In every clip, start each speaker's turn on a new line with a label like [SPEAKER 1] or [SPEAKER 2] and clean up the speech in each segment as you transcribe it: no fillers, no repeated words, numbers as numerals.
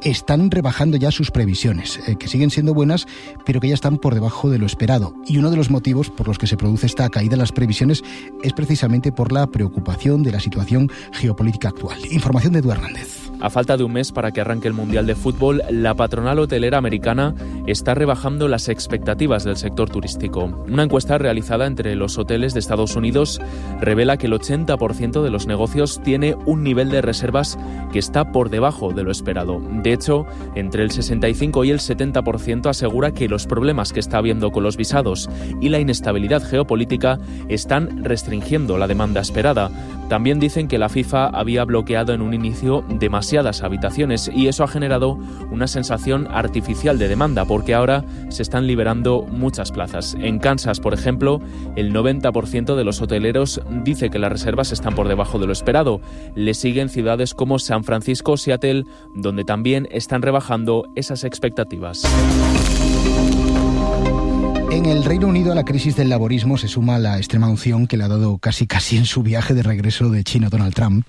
[SPEAKER 1] están rebajando ya sus previsiones, que siguen siendo buenas, pero que ya están por debajo de lo esperado. Y uno de los motivos por los que se produce esta caída en las previsiones es precisamente por la preocupación de la situación geopolítica actual. Información de Edu Hernández.
[SPEAKER 2] A falta de un mes para que arranque el Mundial de Fútbol, la patronal hotelera americana está rebajando las expectativas del sector turístico. Una encuesta realizada entre los hoteles de Estados Unidos revela que el 80% de los negocios tiene un nivel de reservas que está por debajo de lo esperado. De hecho, entre el 65 y el 70% asegura que los problemas que está habiendo con los visados y la inestabilidad geopolítica están restringiendo la demanda esperada. También dicen que la FIFA había bloqueado en un inicio demasiadas habitaciones y eso ha generado una sensación artificial de demanda porque ahora se están liberando muchas plazas. En Kansas, por ejemplo, el 90% de los hoteleros dice que las reservas están por debajo de lo esperado. Le siguen ciudades como San Francisco o Seattle, donde también están rebajando esas expectativas.
[SPEAKER 1] En el Reino Unido a la crisis del laborismo se suma la extrema unción que le ha dado casi en su viaje de regreso de China Donald Trump.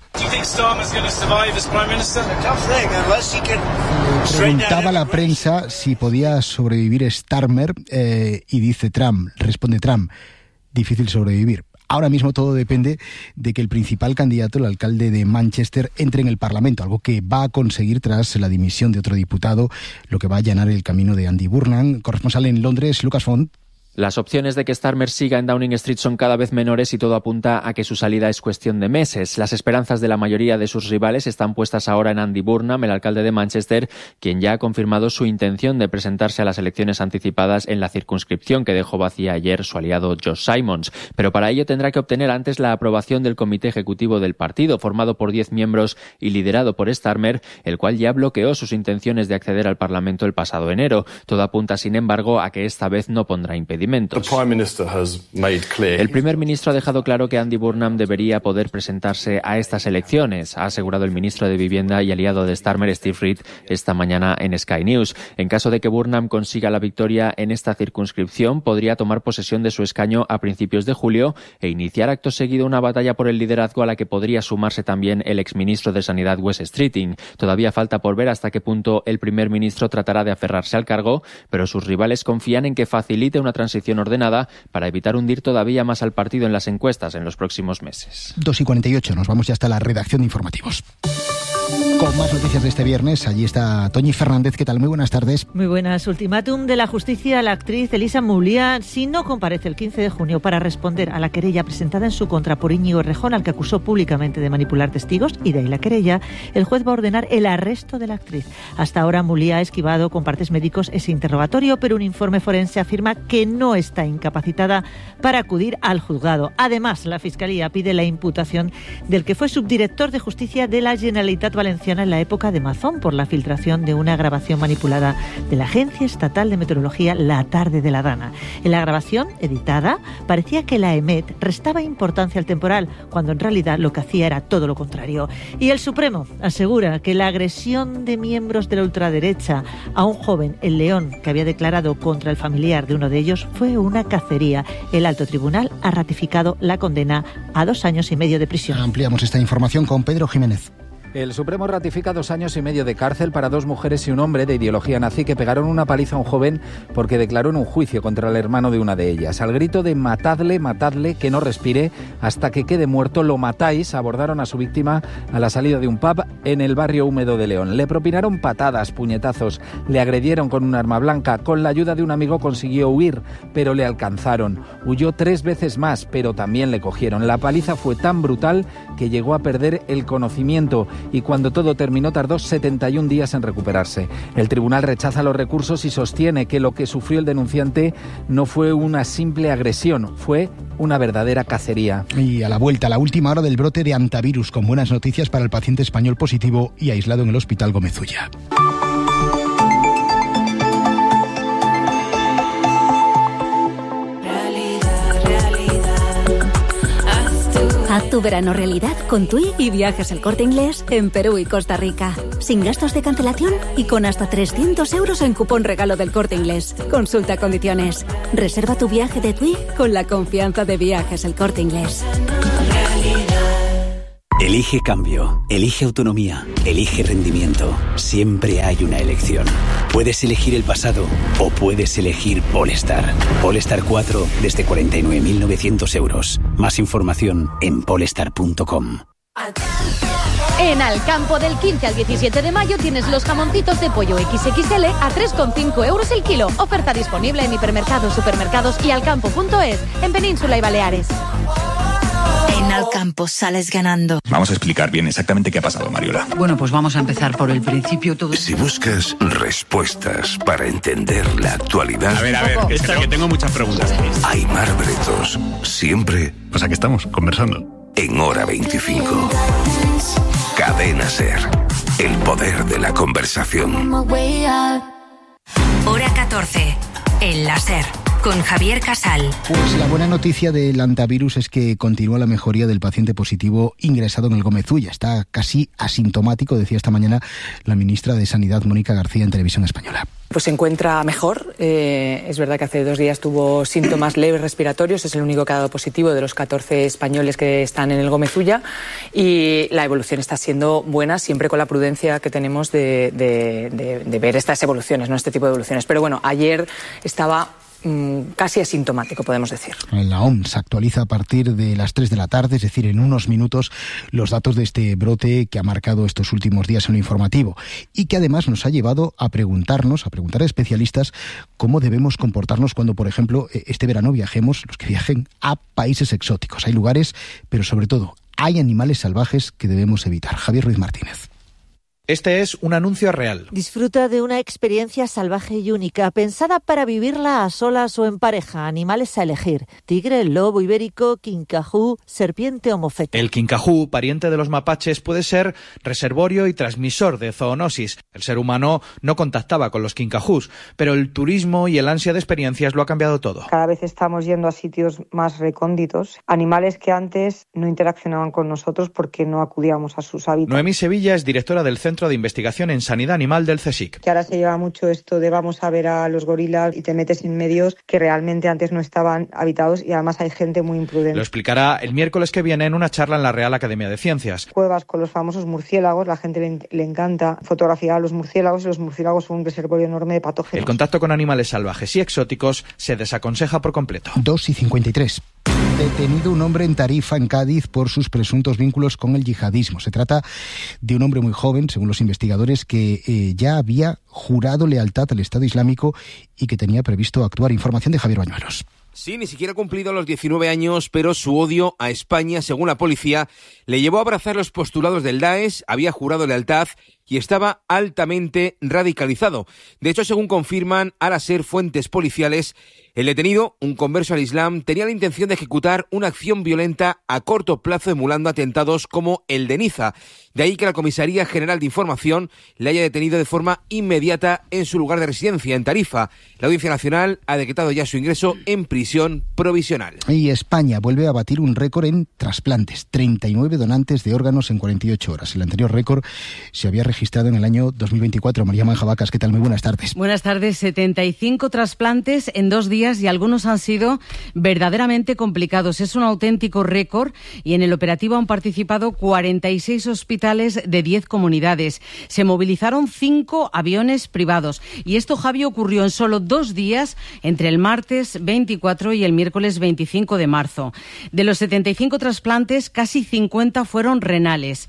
[SPEAKER 1] Preguntaba a la prensa si podía sobrevivir Starmer y dice Trump, responde Trump, difícil sobrevivir. Ahora mismo todo depende de que el principal candidato, el alcalde de Manchester, entre en el Parlamento, algo que va a conseguir tras la dimisión de otro diputado, lo que va a allanar el camino de Andy Burnham. Corresponsal en Londres, Lucas Font.
[SPEAKER 3] Las opciones de que Starmer siga en Downing Street son cada vez menores y todo apunta a que su salida es cuestión de meses. Las esperanzas de la mayoría de sus rivales están puestas ahora en Andy Burnham, el alcalde de Manchester, quien ya ha confirmado su intención de presentarse a las elecciones anticipadas en la circunscripción que dejó vacía ayer su aliado Josh Simons. Pero para ello tendrá que obtener antes la aprobación del comité ejecutivo del partido, formado por 10 miembros y liderado por Starmer, el cual ya bloqueó sus intenciones de acceder al Parlamento el pasado enero. Todo apunta, sin embargo, a que esta vez no pondrá impedimentos. El primer ministro ha dejado claro que Andy Burnham debería poder presentarse a estas elecciones, ha asegurado el ministro de Vivienda y aliado de Starmer, Steve Reed, esta mañana en Sky News. En caso de que Burnham consiga la victoria en esta circunscripción, podría tomar posesión de su escaño a principios de julio e iniciar acto seguido una batalla por el liderazgo a la que podría sumarse también el exministro de Sanidad, Wes Streeting. Todavía falta por ver hasta qué punto el primer ministro tratará de aferrarse al cargo, pero sus rivales confían en que facilite una transición ordenada para evitar hundir todavía más al partido en las encuestas en los próximos meses.
[SPEAKER 1] 2:48, nos vamos ya hasta la redacción de informativos. Con más noticias de este viernes, allí está Toñi Fernández. ¿Qué tal? Muy buenas tardes.
[SPEAKER 4] Muy buenas. Ultimátum de la justicia a la actriz Elisa Mouliá si no comparece el 15 de junio para responder a la querella presentada en su contra por Íñigo Errejón, al que acusó públicamente de manipular testigos, y de ahí la querella. El juez va a ordenar el arresto de la actriz. Hasta ahora Mouliá ha esquivado con partes médicos ese interrogatorio, pero un informe forense afirma que no está incapacitada para acudir al juzgado. Además, la Fiscalía pide la imputación del que fue subdirector de Justicia de la Generalitat Valenciana en la época de Mazón por la filtración de una grabación manipulada de la Agencia Estatal de Meteorología La Tarde de la Dana. En la grabación, editada, parecía que la EMET restaba importancia al temporal, cuando en realidad lo que hacía era todo lo contrario. Y el Supremo asegura que la agresión de miembros de la ultraderecha a un joven en León que había declarado contra el familiar de uno de ellos fue una cacería. El alto tribunal ha ratificado la condena a 2 años y medio de prisión.
[SPEAKER 1] Ampliamos esta información con Pedro Jiménez.
[SPEAKER 5] El Supremo ratifica 2 años y medio de cárcel para 2 mujeres y un hombre de ideología nazi que pegaron una paliza a un joven porque declaró en un juicio contra el hermano de una de ellas. Al grito de matadle, matadle, que no respire, hasta que quede muerto, lo matáis, abordaron a su víctima a la salida de un pub en el barrio húmedo de León. Le propinaron patadas, puñetazos, le agredieron con un arma blanca. Con la ayuda de un amigo consiguió huir, pero le alcanzaron. Huyó 3 veces más, pero también le cogieron. La paliza fue tan brutal que llegó a perder el conocimiento. Y cuando todo terminó tardó 71 días en recuperarse. El tribunal rechaza los recursos y sostiene que lo que sufrió el denunciante no fue una simple agresión, fue una verdadera cacería.
[SPEAKER 1] Y a la vuelta, la última hora del brote de hantavirus, con buenas noticias para el paciente español positivo y aislado en el Hospital Gómez Ulla.
[SPEAKER 6] Haz tu verano realidad con TUI y Viajes El Corte Inglés en Perú y Costa Rica. Sin gastos de cancelación y con hasta 300 euros en cupón regalo del Corte Inglés. Consulta condiciones. Reserva tu viaje de TUI con la confianza de Viajes El Corte Inglés.
[SPEAKER 7] Elige cambio, elige autonomía, elige rendimiento. Siempre hay una elección. Puedes elegir el pasado o puedes elegir Polestar. Polestar 4 desde 49.900 euros. Más información en polestar.com.
[SPEAKER 8] En Alcampo del 15 al 17 de mayo tienes los jamoncitos de pollo XXL a 3,5 euros el kilo. Oferta disponible en hipermercados, supermercados y alcampo.es en Península y Baleares.
[SPEAKER 9] En Alcampo sales ganando.
[SPEAKER 10] Vamos a explicar bien exactamente qué ha pasado, Mariola.
[SPEAKER 11] Bueno, pues vamos a empezar por el principio.
[SPEAKER 12] Si buscas respuestas para entender la actualidad...
[SPEAKER 10] A ver, que tengo muchas preguntas.
[SPEAKER 12] Aimar Bretos, siempre...
[SPEAKER 10] O sea que estamos conversando.
[SPEAKER 12] En Hora 25. Cadena SER. El poder de la conversación.
[SPEAKER 9] Hora 14. El láser. Con Javier Casal.
[SPEAKER 1] Pues la buena noticia del antivirus es que continúa la mejoría del paciente positivo ingresado en el Gómez Ulla. Está casi asintomático, decía esta mañana la ministra de Sanidad, Mónica García, en Televisión Española.
[SPEAKER 13] Pues se encuentra mejor. Es verdad que hace 2 días tuvo síntomas leves respiratorios. Es el único que ha dado positivo de los 14 españoles que están en el Gómez Ulla. Y la evolución está siendo buena, siempre con la prudencia que tenemos de ver estas evoluciones, no este tipo de evoluciones. Pero bueno, ayer estaba casi asintomático, podemos decir.
[SPEAKER 1] La OMS actualiza a partir de las 3 de la tarde, es decir, en unos minutos, los datos de este brote que ha marcado estos últimos días en lo informativo y que además nos ha llevado a preguntar a especialistas cómo debemos comportarnos cuando, por ejemplo, este verano viajemos, los que viajen a países exóticos. Hay lugares, pero sobre todo, hay animales salvajes que debemos evitar. Javier Ruiz Martínez.
[SPEAKER 14] Este es un anuncio real.
[SPEAKER 4] Disfruta de una experiencia salvaje y única, pensada para vivirla a solas o en pareja. Animales a elegir: tigre, lobo ibérico, quincajú, serpiente o mofeta.
[SPEAKER 14] El quincajú, pariente de los mapaches, puede ser reservorio y transmisor de zoonosis. El ser humano no contactaba con los quincajús, pero el turismo y el ansia de experiencias lo ha cambiado todo.
[SPEAKER 15] Cada vez estamos yendo a sitios más recónditos. Animales que antes no interaccionaban con nosotros porque no acudíamos a sus hábitats.
[SPEAKER 14] Noemí Sevilla es directora del Centro de Investigación en Sanidad Animal del CSIC.
[SPEAKER 15] Que ahora se lleva mucho esto de vamos a ver a los gorilas y te metes en medios que realmente antes no estaban habitados y además hay gente muy imprudente.
[SPEAKER 14] Lo explicará el miércoles que viene en una charla en la Real Academia de Ciencias.
[SPEAKER 15] Cuevas con los famosos murciélagos, la gente le encanta fotografiar a los murciélagos y los murciélagos son un reservorio enorme de patógenos.
[SPEAKER 14] El contacto con animales salvajes y exóticos se desaconseja por completo.
[SPEAKER 1] 2:53. Detenido un hombre en Tarifa, en Cádiz, por sus presuntos vínculos con el yihadismo. Se trata de un hombre muy joven, según los investigadores, que ya había jurado lealtad al Estado Islámico y que tenía previsto actuar. Información de Javier Bañuelos.
[SPEAKER 16] Sí, ni siquiera ha cumplido los 19 años, pero su odio a España, según la policía, le llevó a abrazar los postulados del Daesh, había jurado lealtad y estaba altamente radicalizado. De hecho, según confirman al SER fuentes policiales, el detenido, un converso al Islam, tenía la intención de ejecutar una acción violenta a corto plazo emulando atentados como el de Niza. De ahí que la Comisaría General de Información le haya detenido de forma inmediata en su lugar de residencia, en Tarifa. La Audiencia Nacional ha decretado ya su ingreso en prisión provisional.
[SPEAKER 1] Y España vuelve a batir un récord en trasplantes. 39 donantes de órganos en 48 horas. El anterior récord se había registrado en el año 2024. María Manjabacas, ¿qué tal? Muy buenas tardes.
[SPEAKER 17] Buenas tardes. 75 trasplantes en 2 días y algunos han sido verdaderamente complicados. Es un auténtico récord y en el operativo han participado 46 hospitales de 10 comunidades. Se movilizaron 5 aviones privados y esto, Javi, ocurrió en solo 2 días entre el martes 24 y el miércoles 25 de marzo. De los 75 trasplantes, casi 50 fueron renales,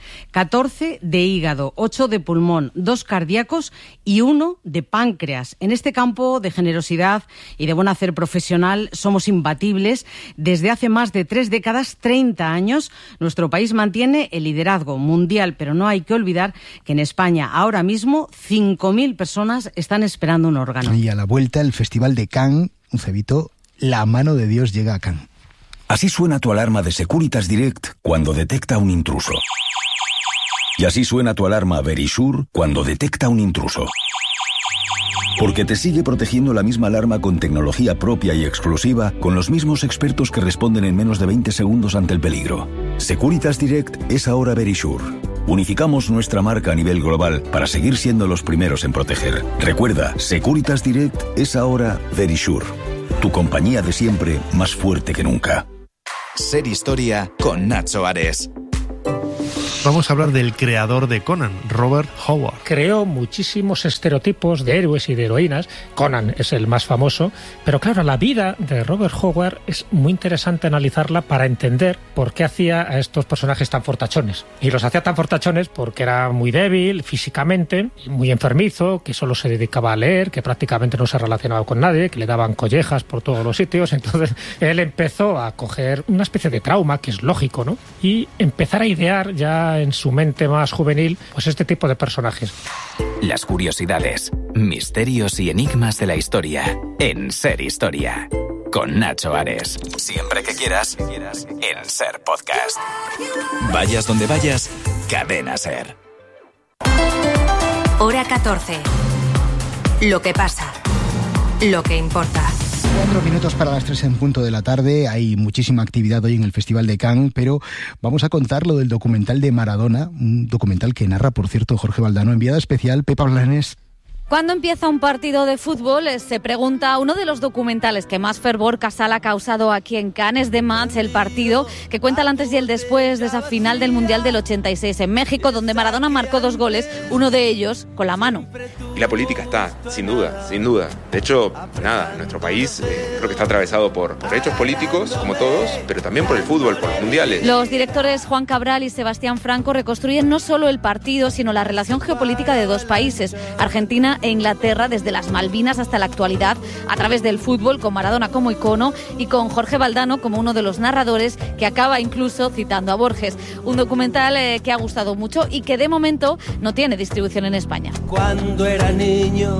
[SPEAKER 17] 14 de hígado, 8 de pulmón, 2 cardíacos y 1 de páncreas. En este campo de generosidad y de buen hacer profesional somos imbatibles. Desde hace más de 3 décadas, 30 años, nuestro país mantiene el liderazgo mundial, pero no hay que olvidar que en España ahora mismo 5.000 personas están esperando un órgano.
[SPEAKER 1] Y a la vuelta, el Festival de Cannes, un cebito, la mano de Dios llega a Cannes.
[SPEAKER 18] Así suena tu alarma de Securitas Direct cuando detecta un intruso. Y así suena tu alarma Verisure cuando detecta un intruso. Porque te sigue protegiendo la misma alarma con tecnología propia y exclusiva, con los mismos expertos que responden en menos de 20 segundos ante el peligro. Securitas Direct es ahora Verisure. Unificamos nuestra marca a nivel global para seguir siendo los primeros en proteger. Recuerda, Securitas Direct es ahora Verisure. Tu compañía de siempre, más fuerte que nunca.
[SPEAKER 19] Ser historia con Nacho Ares. Vamos a hablar del creador de Conan, Robert Howard.
[SPEAKER 20] Creó muchísimos estereotipos de héroes y de heroínas. Conan es el más famoso, pero claro, la vida de Robert Howard es muy interesante analizarla para entender por qué hacía a estos personajes tan fortachones. Y los hacía tan fortachones porque era muy débil físicamente, muy enfermizo, que solo se dedicaba a leer, que prácticamente no se relacionaba con nadie, que le daban collejas por todos los sitios. Entonces él empezó a coger una especie de trauma, que es lógico, ¿no? Y empezar a idear ya en su mente más juvenil, pues este tipo de personajes.
[SPEAKER 21] Las curiosidades, misterios y enigmas de la historia en Ser Historia. Con Nacho Ares. Siempre que quieras, en Ser Podcast. Vayas donde vayas, Cadena Ser.
[SPEAKER 9] Hora 14. Lo que pasa. Lo que importa.
[SPEAKER 1] 4 minutos para las 3 en punto de la tarde. Hay muchísima actividad hoy en el Festival de Cannes, pero vamos a contar lo del documental de Maradona, un documental que narra, por cierto, Jorge Valdano. Enviada especial, Pepa Blanes.
[SPEAKER 8] ¿Cuándo empieza un partido de fútbol? Se pregunta uno de los documentales que más fervor casal ha causado aquí en Cannes, The Match, el partido, que cuenta el antes y el después de esa final del Mundial del 86 en México, donde Maradona marcó 2 goles, uno de ellos con la mano.
[SPEAKER 22] Y la política está, sin duda, sin duda. De hecho, nada, nuestro país creo que está atravesado por hechos políticos, como todos, pero también por el fútbol, por los mundiales.
[SPEAKER 8] Los directores Juan Cabral y Sebastián Franco reconstruyen no solo el partido, sino la relación geopolítica de 2 países, Argentina e Inglaterra, desde las Malvinas hasta la actualidad, a través del fútbol, con Maradona como icono y con Jorge Valdano como uno de los narradores, que acaba incluso citando a Borges. Un documental que ha gustado mucho y que de momento no tiene distribución en España.
[SPEAKER 23] Cuando era niño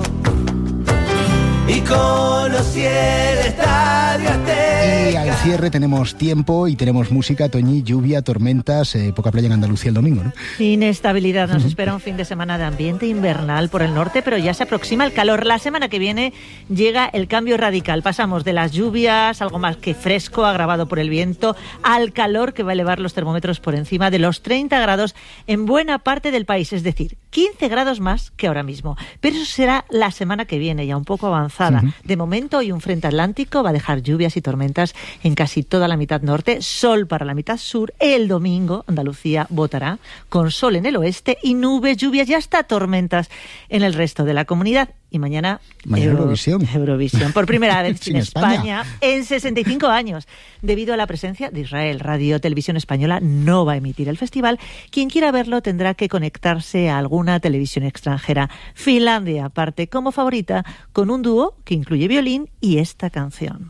[SPEAKER 23] y conocí el estadio Azteca.
[SPEAKER 1] Y al cierre tenemos tiempo y tenemos música, Toñi, lluvia, tormentas, poca playa en Andalucía el domingo, ¿no?
[SPEAKER 4] Inestabilidad. Nos espera un fin de semana de ambiente invernal por el norte, pero ya se aproxima el calor. La semana que viene llega el cambio radical. Pasamos de las lluvias, algo más que fresco, agravado por el viento, al calor que va a elevar los termómetros por encima de los 30 grados en buena parte del país, es decir, 15 grados más que ahora mismo. Pero eso será la semana que viene, ya un poco avanzada. De momento, hoy un frente atlántico va a dejar lluvias y tormentas en casi toda la mitad norte, sol para la mitad sur. El domingo, Andalucía votará con sol en el oeste y nubes, lluvias y hasta tormentas en el resto de la comunidad. Y mañana
[SPEAKER 1] Eurovisión.
[SPEAKER 4] Eurovisión, por primera vez
[SPEAKER 1] sin
[SPEAKER 4] en España en 65 años. Debido a la presencia de Israel, Radio Televisión Española no va a emitir el festival. Quien quiera verlo tendrá que conectarse a alguna televisión extranjera. Finlandia parte como favorita con un dúo que incluye violín y esta canción.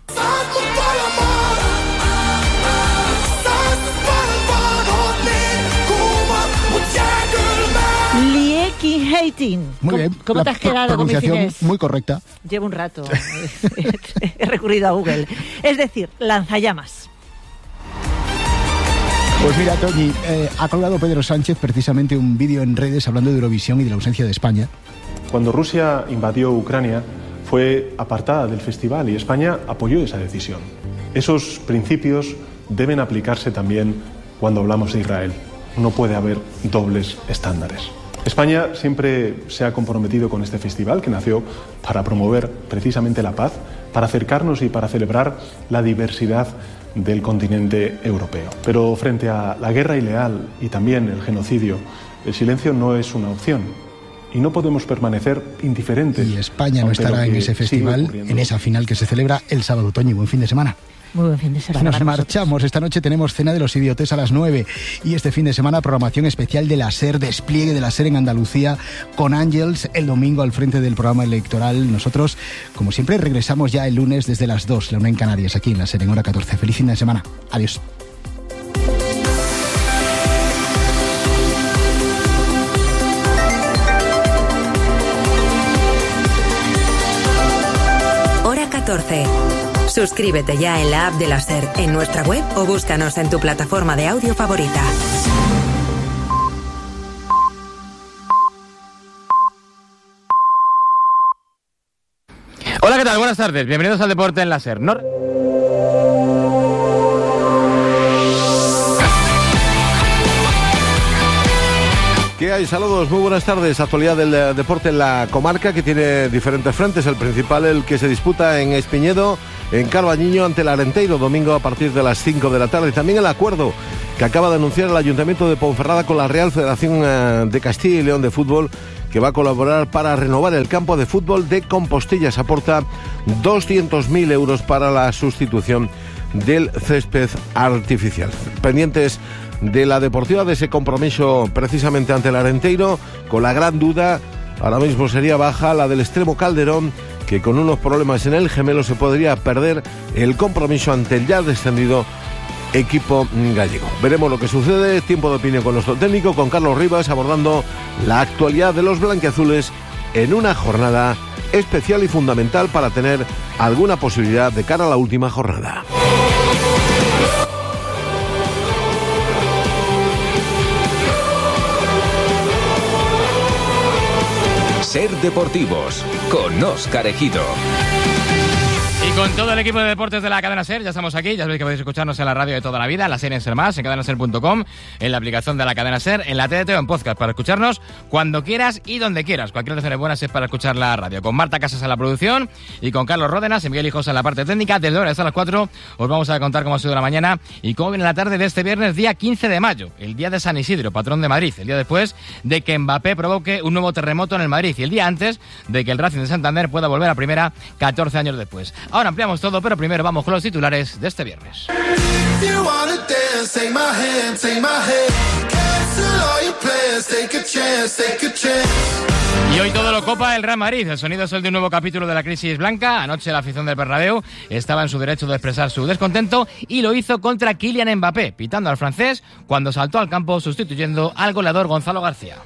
[SPEAKER 4] Lieki Heitin.
[SPEAKER 1] Muy bien.
[SPEAKER 4] ¿Cómo te has quedado con mi finés?
[SPEAKER 1] Muy correcta.
[SPEAKER 4] Llevo un rato. He recurrido a Google. Es decir, lanzallamas.
[SPEAKER 1] Pues mira, Toñi, ha colgado Pedro Sánchez precisamente un vídeo en redes hablando de Eurovisión y de la ausencia de España.
[SPEAKER 24] Cuando Rusia invadió Ucrania, fue apartada del festival y España apoyó esa decisión. Esos principios deben aplicarse también cuando hablamos de Israel. No puede haber dobles estándares. España siempre se ha comprometido con este festival, que nació para promover precisamente la paz, para acercarnos y para celebrar la diversidad del continente europeo. Pero frente a la guerra ilegal y también el genocidio, el silencio no es una opción. Y no podemos permanecer indiferentes.
[SPEAKER 1] Y España no estará en ese festival, en esa final que se celebra el sábado. Toñi, buen fin de semana.
[SPEAKER 4] Muy buen fin de semana.
[SPEAKER 1] Nos marchamos. Esta noche tenemos Cena de los Idiotes a las 9. Y este fin de semana programación especial de la SER, despliegue de la SER en Andalucía con Ángels el domingo al frente del programa electoral. Nosotros, como siempre, regresamos ya el lunes desde las 2, la 1 en Canarias, aquí en la SER en hora 14. Feliz fin de semana. Adiós.
[SPEAKER 9] Hora 14. Suscríbete ya en la app de la SER, en nuestra web o búscanos en tu plataforma de audio favorita.
[SPEAKER 25] Hola, ¿qué tal? Buenas tardes. Bienvenidos al Deporte en la SER.
[SPEAKER 26] ¿Qué hay? Saludos, muy buenas tardes. Actualidad del deporte en la comarca, que tiene diferentes frentes. El principal, el que se disputa en Espiñedo, en Carballiño, ante el Arenteiro, domingo a partir de las 5 de la tarde. También el acuerdo que acaba de anunciar el Ayuntamiento de Ponferrada con la Real Federación de Castilla y León de Fútbol, que va a colaborar para renovar el campo de fútbol de Compostilla. Se aporta 200.000 euros para la sustitución del césped artificial. Pendientes de la Deportiva, de ese compromiso precisamente ante el Arenteiro, con la gran duda, ahora mismo sería baja la del Extremo Calderón, que con unos problemas en el gemelo se podría perder el compromiso ante el ya descendido equipo gallego. Veremos lo que sucede. Tiempo de opinión con nuestro técnico, con Carlos Rivas, abordando la actualidad de los blanquiazules en una jornada especial y fundamental para tener alguna posibilidad de cara a la última jornada.
[SPEAKER 21] Ser Deportivos con Óscar Ejido.
[SPEAKER 25] Y con todo el equipo de deportes de la cadena SER, ya estamos aquí, ya sabéis que podéis escucharnos en la radio de toda la vida, en la serie en SER+, en cadenaser.com, en la aplicación de la cadena SER, en la TDT o en podcast, para escucharnos cuando quieras y donde quieras. Cualquier razón es buena si es para escuchar la radio. Con Marta Casas en la producción y con Carlos Ródenas y Miguel Hijosa en la parte técnica. Desde ahora hasta las 4 os vamos a contar cómo ha sido la mañana y cómo viene la tarde de este viernes, día 15 de mayo, el día de San Isidro, patrón de Madrid, el día después de que Mbappé provoque un nuevo terremoto en el Madrid y el día antes de que el Racing de Santander pueda volver a primera 14 años después. Ahora ampliamos todo, pero primero vamos con los titulares de este viernes. Y hoy todo lo copa el Real Madrid. El sonido es el de un nuevo capítulo de la crisis blanca. Anoche la afición del Bernabéu estaba en su derecho de expresar su descontento y lo hizo contra Kylian Mbappé, pitando al francés cuando saltó al campo sustituyendo al goleador Gonzalo García.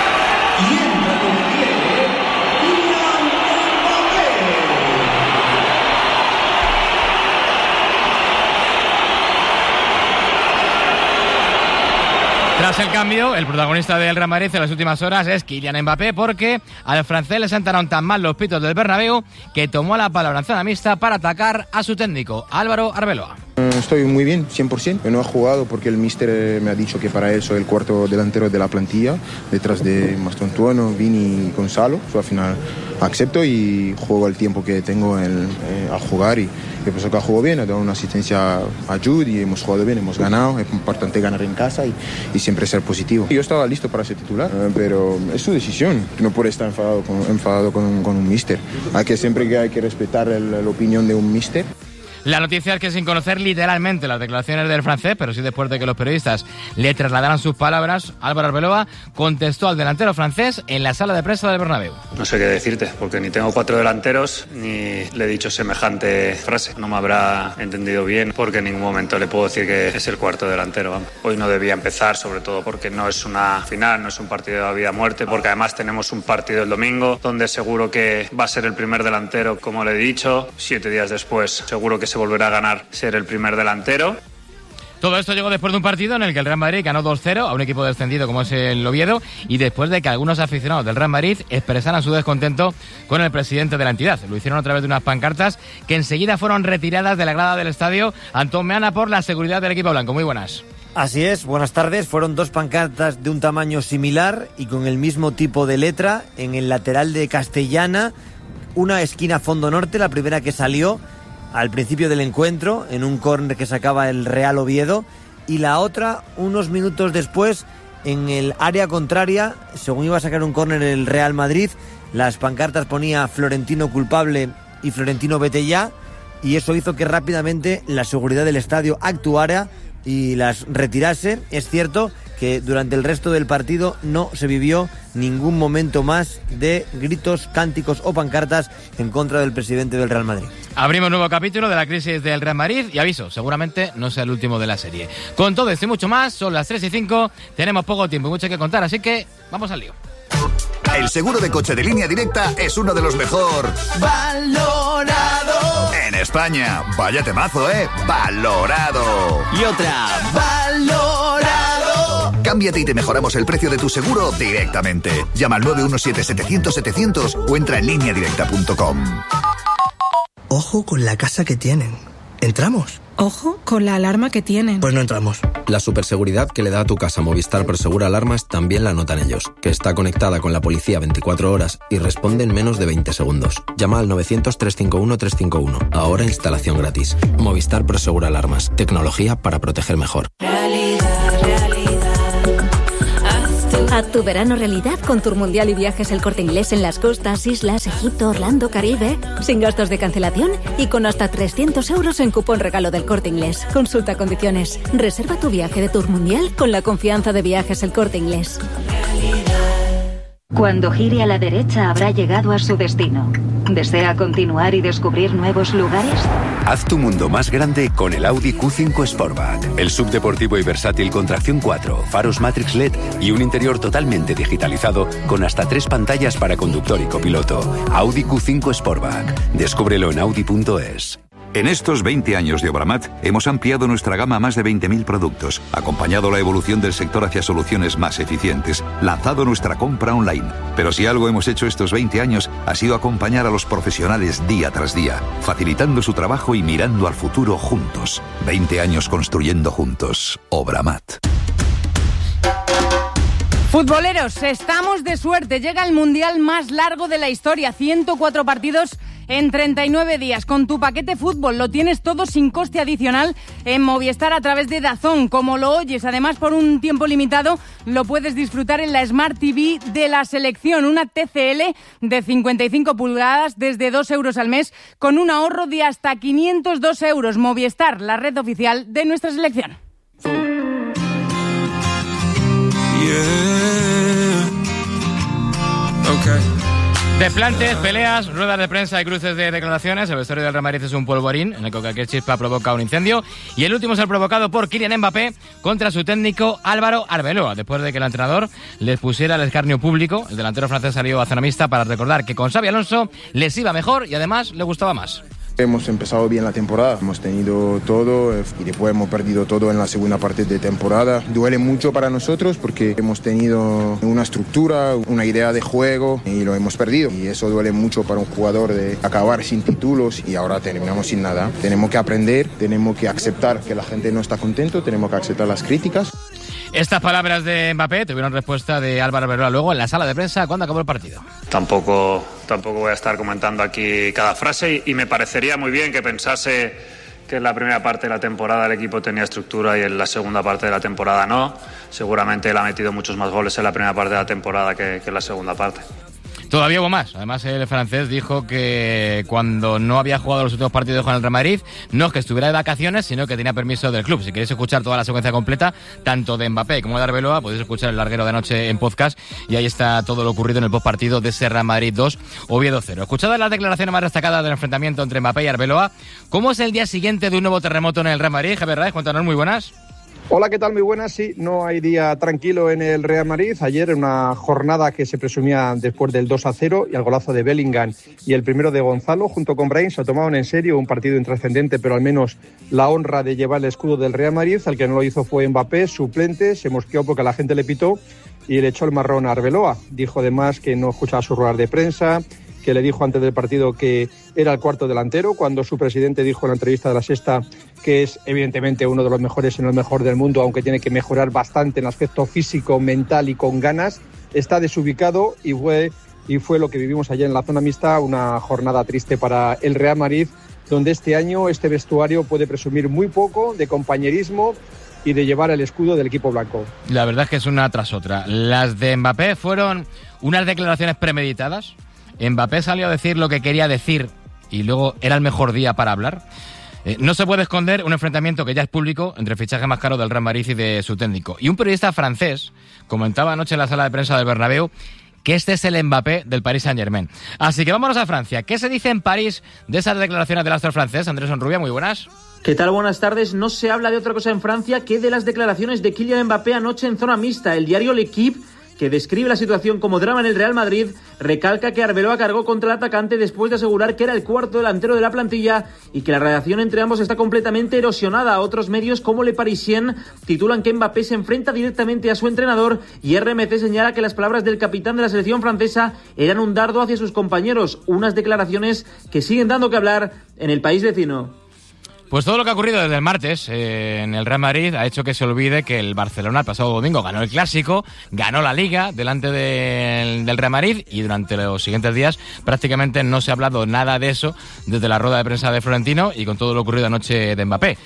[SPEAKER 25] Tras el cambio, el protagonista del Real Madrid en las últimas horas es Kylian Mbappé, porque al francés le sentaron tan mal los pitos del Bernabéu que tomó la palabra en zona mixta para atacar a su técnico, Álvaro Arbeloa.
[SPEAKER 2] Estoy muy bien, 100%. Yo no he jugado porque el míster me ha dicho que para él soy el cuarto delantero de la plantilla, detrás de Mastrotuono, Vini y Gonzalo. Al final acepto y juego el tiempo que tengo al jugar y pienso que ha jugado bien, ha dado una asistencia a Jude y hemos jugado bien, hemos ganado. Es importante ganar en casa y siempre ser positivo. Yo estaba listo para ser titular, pero es su decisión. No puede estar enfadado con un míster. Siempre hay que respetar la opinión de un míster.
[SPEAKER 25] La noticia es que sin conocer literalmente las declaraciones del francés, pero sí después de que los periodistas le trasladaran sus palabras, Álvaro Arbeloa contestó al delantero francés en la sala de prensa del Bernabéu.
[SPEAKER 3] No sé qué decirte, porque ni tengo 4 delanteros, ni le he dicho semejante frase. No me habrá entendido bien, porque en ningún momento le puedo decir que es el cuarto delantero. Vamos. Hoy no debía empezar, sobre todo porque no es una final, no es un partido de vida o muerte, porque además tenemos un partido el domingo, donde seguro que va a ser el primer delantero, como le he dicho. 7 días después, seguro que se volverá a ganar ser el primer delantero.
[SPEAKER 25] Todo esto llegó después de un partido en el que el Real Madrid ganó 2-0 a un equipo descendido como es el Oviedo y después de que algunos aficionados del Real Madrid expresaran su descontento con el presidente de la entidad. Lo hicieron a través de unas pancartas que enseguida fueron retiradas de la grada del estadio. Antón Meana, por la seguridad del equipo blanco. Muy buenas.
[SPEAKER 5] Así es, buenas tardes. Fueron 2 pancartas de un tamaño similar y con el mismo tipo de letra en el lateral de Castellana, una esquina fondo norte, la primera que salió al principio del encuentro, en un córner que sacaba el Real Oviedo, y la otra unos minutos después en el área contraria, según iba a sacar un córner el Real Madrid. Las pancartas ponía Florentino culpable y Florentino vete ya, y eso hizo que rápidamente la seguridad del estadio actuara y las retirase. Es cierto que durante el resto del partido no se vivió ningún momento más de gritos, cánticos o pancartas en contra del presidente del Real Madrid.
[SPEAKER 25] Abrimos un nuevo capítulo de la crisis del Real Madrid y aviso, seguramente no sea el último de la serie. Con todo esto y mucho más, son las 3:05, tenemos poco tiempo y mucho que contar, así que vamos al lío.
[SPEAKER 6] El seguro de coche de Línea Directa es uno de los mejor valorado en España. Vaya temazo, valorado.
[SPEAKER 5] Y otra,
[SPEAKER 6] valorado. Cámbiate y te mejoramos el precio de tu seguro directamente. Llama al 917-700-700 o entra en lineadirecta.com.
[SPEAKER 7] Ojo con la casa que tienen. ¿Entramos?
[SPEAKER 11] Ojo con la alarma que tienen.
[SPEAKER 7] Pues no entramos.
[SPEAKER 27] La superseguridad que le da a tu casa Movistar Prosegur Alarmas también la notan ellos, que está conectada con la policía 24 horas y responde en menos de 20 segundos. Llama al 900-351-351. Ahora instalación gratis. Movistar Prosegur Alarmas. Tecnología para proteger mejor.
[SPEAKER 23] Realidad.
[SPEAKER 8] Haz tu verano realidad con Tour Mundial y Viajes El Corte Inglés en las costas, islas, Egipto, Orlando, Caribe, sin gastos de cancelación y con hasta 300 euros en cupón regalo del Corte Inglés. Consulta condiciones. Reserva tu viaje de Tour Mundial con la confianza de Viajes El Corte Inglés.
[SPEAKER 10] Cuando gire a la derecha habrá llegado a su destino. ¿Desea continuar y descubrir nuevos lugares?
[SPEAKER 12] Haz tu mundo más grande con el Audi Q5 Sportback. El subdeportivo y versátil con tracción 4, faros Matrix LED y un interior totalmente digitalizado con hasta 3 pantallas para conductor y copiloto. Audi Q5 Sportback. Descúbrelo en Audi.es.
[SPEAKER 13] En estos 20 años de Obramat hemos ampliado nuestra gama a más de 20.000 productos, acompañado la evolución del sector hacia soluciones más eficientes, lanzado nuestra compra online. Pero si algo hemos hecho estos 20 años ha sido acompañar a los profesionales día tras día, facilitando su trabajo y mirando al futuro juntos. 20 años construyendo juntos. Obramat.
[SPEAKER 14] Futboleros, estamos de suerte. Llega el mundial más largo de la historia, 104 partidos en 39 días. Con tu paquete fútbol lo tienes todo sin coste adicional en Movistar a través de DAZN, como lo oyes. Además, por un tiempo limitado lo puedes disfrutar en la Smart TV de la selección, una TCL de 55 pulgadas desde 2 euros al mes, con un ahorro de hasta 502 euros. Movistar, la red oficial de nuestra selección.
[SPEAKER 25] Desplantes, peleas, ruedas de prensa y cruces de declaraciones. El vestuario del Real Madrid es un polvorín en el que cualquier chispa provoca un incendio. Y el último es el provocado por Kylian Mbappé contra su técnico Álvaro Arbeloa, después de que el entrenador les pusiera el escarnio público. El delantero francés salió a zona mixta para recordar que con Xabi Alonso les iba mejor y además le gustaba más.
[SPEAKER 2] Hemos empezado bien la temporada, hemos tenido todo y después hemos perdido todo en la segunda parte de temporada. Duele mucho para nosotros porque hemos tenido una estructura, una idea de juego y lo hemos perdido. Y eso duele mucho para un jugador de acabar sin títulos y ahora terminamos sin nada. Tenemos que aprender, tenemos que aceptar que la gente no está contento, tenemos que aceptar las críticas.
[SPEAKER 25] Estas palabras de Mbappé tuvieron respuesta de Álvaro Arbeloa luego en la sala de prensa cuando acabó el partido.
[SPEAKER 3] Tampoco voy a estar comentando aquí cada frase y me parecería muy bien que pensase que en la primera parte de la temporada el equipo tenía estructura y en la segunda parte de la temporada no. Seguramente él ha metido muchos más goles en la primera parte de la temporada que en la segunda parte.
[SPEAKER 25] Todavía hubo más. Además, el francés dijo que cuando no había jugado los últimos partidos con el Real Madrid, no es que estuviera de vacaciones, sino que tenía permiso del club. Si queréis escuchar toda la secuencia completa, tanto de Mbappé como de Arbeloa, podéis escuchar el larguero de anoche en podcast y ahí está todo lo ocurrido en el postpartido de ese Real Madrid 2, Oviedo 0. Escuchadas las declaraciones más destacadas del enfrentamiento entre Mbappé y Arbeloa, ¿cómo es el día siguiente de un nuevo terremoto en el Real Madrid? Javier Raez, cuéntanos, muy buenas.
[SPEAKER 15] Hola, ¿qué tal? Muy buenas. Sí, no hay día tranquilo en el Real Madrid. Ayer, en una jornada que se presumía después del 2-0 y al golazo de Bellingham y el primero de Gonzalo, junto con Brahim, se tomaron en serio un partido intrascendente, pero al menos la honra de llevar el escudo del Real Madrid. El que no lo hizo fue Mbappé, suplente, se mosqueó porque la gente le pitó y le echó el marrón a Arbeloa. Dijo además que no escuchaba sus ruedas de prensa, que le dijo antes del partido que era el cuarto delantero, cuando su presidente dijo en la entrevista de La Sexta que es evidentemente uno de los mejores, en el mejor del mundo, aunque tiene que mejorar bastante en el aspecto físico, mental y con ganas. Está desubicado y fue lo que vivimos ayer en la zona mixta, una jornada triste para el Real Madrid, donde este año este vestuario puede presumir muy poco de compañerismo y de llevar el escudo del equipo blanco.
[SPEAKER 25] La verdad es que es una tras otra. Las de Mbappé fueron unas declaraciones premeditadas. Mbappé salió a decir lo que quería decir y luego era el mejor día para hablar. No se puede esconder un enfrentamiento que ya es público entre el fichaje más caro del Real Madrid y de su técnico. Y un periodista francés comentaba anoche en la sala de prensa del Bernabéu que este es el Mbappé del Paris Saint-Germain. Así que vámonos a Francia. ¿Qué se dice en París de esas declaraciones del astro francés? Andrés Onrubia, muy buenas.
[SPEAKER 16] ¿Qué tal? Buenas tardes. No se habla de otra cosa en Francia que de las declaraciones de Kylian Mbappé anoche en zona mixta. El diario L'Equipe, que describe la situación como drama en el Real Madrid, recalca que Arbeloa cargó contra el atacante después de asegurar que era el cuarto delantero de la plantilla y que la relación entre ambos está completamente erosionada. Otros medios como Le Parisien titulan que Mbappé se enfrenta directamente a su entrenador y RMC señala que las palabras del capitán de la selección francesa eran un dardo hacia sus compañeros, unas declaraciones que siguen dando que hablar en el país vecino.
[SPEAKER 25] Pues todo lo que ha ocurrido desde el martes en el Real Madrid ha hecho que se olvide que el Barcelona el pasado domingo ganó el Clásico, ganó la Liga delante del Real Madrid y durante los siguientes días prácticamente no se ha hablado nada de eso desde la rueda de prensa de Florentino y con todo lo ocurrido anoche de Mbappé.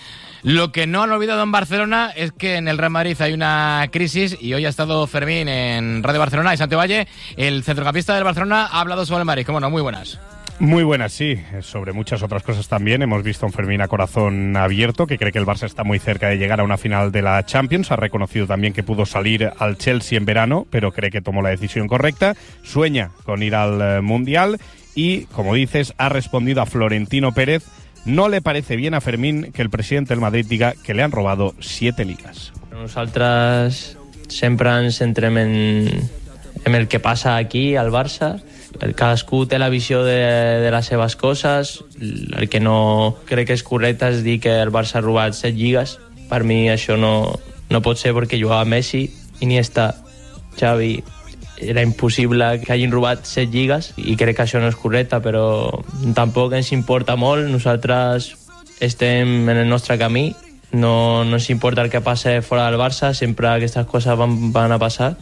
[SPEAKER 25] Lo que no han olvidado en Barcelona es que en el Real Madrid hay una crisis y hoy ha estado Fermín en Radio Barcelona y Santi Valle, el centrocampista del Barcelona, ha hablado sobre el Madrid. ¿Cómo no? Muy buenas.
[SPEAKER 4] Muy buenas, sí. Sobre muchas otras cosas también. Hemos visto a un Fermín a corazón abierto, que cree que el Barça está muy cerca de llegar a una final de la Champions. Ha reconocido también que pudo salir al Chelsea en verano, pero cree que tomó la decisión correcta. Sueña con ir al Mundial y, como dices, ha respondido a Florentino Pérez. No le parece bien a Fermín que el presidente del Madrid diga que le han robado 7 ligas.
[SPEAKER 17] Nosaltres sempre ens centrem en el que passa aquí al Barça. Cadascú té la visió de les seves coses. El que no crec que és correcte és dir que el Barça ha robat 7 lligues. Per mi això no pot ser, perquè jugava Messi, Iniesta, Xavi. Era impossible que hagin robat 7 lligues i crec que això no és correcte, però tampoc ens importa molt. Nosaltres estem en el nostre camí, no ens importa el que passe fora del Barça, sempre aquestes coses van a passar.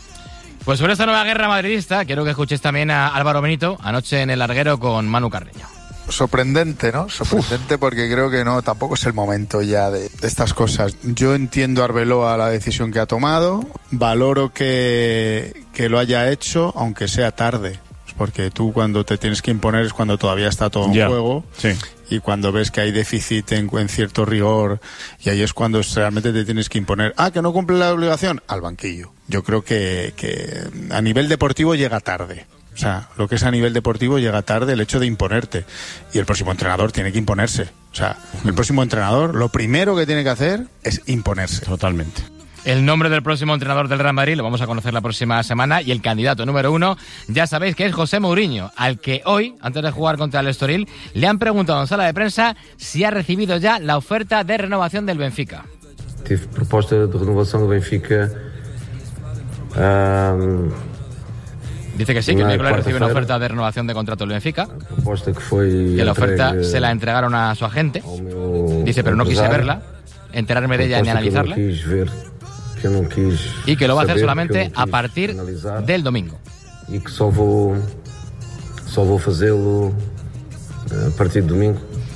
[SPEAKER 25] Pues sobre esta nueva guerra madridista, quiero que escuches también a Álvaro Benito anoche en El Larguero con Manu Carreño.
[SPEAKER 18] Sorprendente, ¿no? Sorprendente porque creo que no, tampoco es el momento ya de estas cosas. Yo entiendo a Arbeloa la decisión que ha tomado, valoro que lo haya hecho, aunque sea tarde. Porque tú cuando te tienes que imponer es cuando todavía está todo en juego.
[SPEAKER 4] Sí.
[SPEAKER 18] Y cuando ves que hay déficit en cierto rigor, y ahí es cuando realmente te tienes que imponer. ¿Que no cumple la obligación? Al banquillo. Yo creo que a nivel deportivo llega tarde. O sea, lo que es a nivel deportivo llega tarde el hecho de imponerte. Y el próximo entrenador tiene que imponerse. O sea, el próximo entrenador lo primero que tiene que hacer es imponerse.
[SPEAKER 4] Totalmente.
[SPEAKER 25] El nombre del próximo entrenador del Real Madrid lo vamos a conocer la próxima semana y el candidato número 1 ya sabéis que es José Mourinho, al que hoy, antes de jugar contra el Estoril, le han preguntado en sala de prensa si ha recibido ya la oferta de renovación del Benfica.
[SPEAKER 19] Tive proposta de renovación del Benfica.
[SPEAKER 25] Dice que sí, que el miércoles recibe una oferta de renovación de contrato del Benfica. Que la oferta se la entregaron a su agente. Dice, pero no quise verla, enterarme de ella ni analizarla. Y que lo va a hacer solamente a partir del domingo.
[SPEAKER 19] Y que só vou fazê-lo a partir del domingo.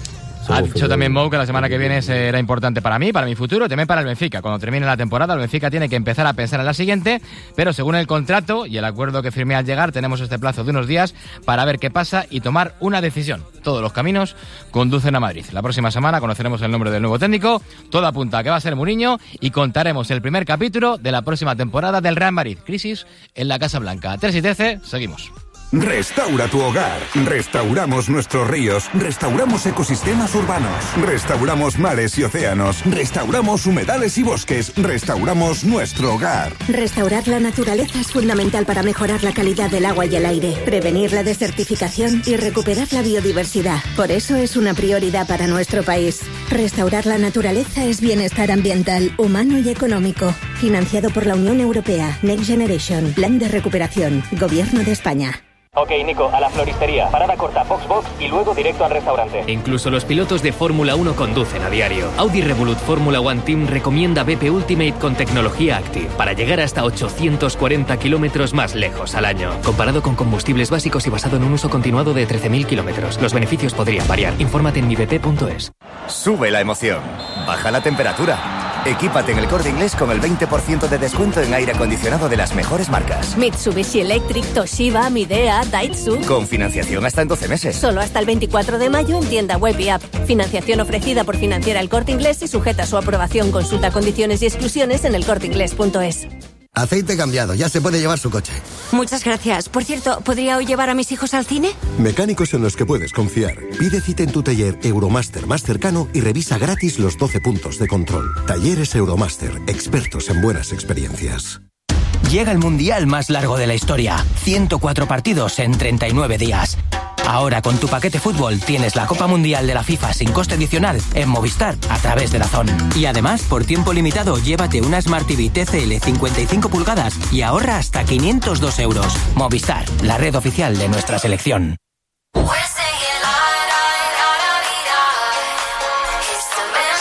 [SPEAKER 25] Ha dicho también Mou que la semana que viene será importante para mí, para mi futuro, también para el Benfica. Cuando termine la temporada, el Benfica tiene que empezar a pensar en la siguiente, pero según el contrato y el acuerdo que firmé al llegar, tenemos este plazo de unos días para ver qué pasa y tomar una decisión. Todos los caminos conducen a Madrid. La próxima semana conoceremos el nombre del nuevo técnico, todo apunta a que va a ser Mourinho y contaremos el primer capítulo de la próxima temporada del Real Madrid. Crisis en la Casa Blanca. 3 y 13, seguimos.
[SPEAKER 20] Restaura tu hogar. Restauramos nuestros ríos. Restauramos ecosistemas urbanos. Restauramos mares y océanos. Restauramos humedales y bosques. Restauramos nuestro hogar.
[SPEAKER 22] Restaurar la naturaleza es fundamental para mejorar la calidad del agua y el aire, prevenir la desertificación y recuperar la biodiversidad. Por eso es una prioridad para nuestro país. Restaurar la naturaleza es bienestar ambiental, humano y económico. Financiado por la Unión Europea. Next Generation. Plan de recuperación. Gobierno de España.
[SPEAKER 24] Ok, Nico, a la floristería. Parada corta, Foxbox y luego directo al restaurante.
[SPEAKER 28] Incluso los pilotos de Fórmula 1 conducen a diario. Audi Revolut Fórmula 1 Team recomienda BP Ultimate con tecnología Active para llegar hasta 840 kilómetros más lejos al año. Comparado con combustibles básicos y basado en un uso continuado de 13.000 kilómetros. Los beneficios podrían variar. Infórmate en mibp.es.
[SPEAKER 29] Sube la emoción. Baja la temperatura. Equípate en El Corte Inglés con el 20% de descuento en aire acondicionado de las mejores marcas.
[SPEAKER 30] Mitsubishi Electric, Toshiba, Midea, Daihatsu.
[SPEAKER 29] Con financiación hasta en 12 meses.
[SPEAKER 30] Solo hasta el 24 de mayo en tienda web y app. Financiación ofrecida por Financiera El Corte Inglés y sujeta a su aprobación. Consulta condiciones y exclusiones en elcorteinglés.es.
[SPEAKER 31] Aceite cambiado, ya se puede llevar su coche.
[SPEAKER 30] Muchas gracias. Por cierto, ¿podría hoy llevar a mis hijos al cine?
[SPEAKER 31] Mecánicos en los que puedes confiar. Pide cita en tu taller Euromaster más cercano y revisa gratis los 12 puntos de control. Talleres Euromaster, expertos en buenas experiencias.
[SPEAKER 32] Llega el mundial más largo de la historia. 104 partidos en 39 días. Ahora con tu paquete fútbol tienes la Copa Mundial de la FIFA sin coste adicional en Movistar a través de DAZN. Y además, por tiempo limitado, llévate una Smart TV TCL 55 pulgadas y ahorra hasta 502 euros. Movistar, la red oficial de nuestra selección.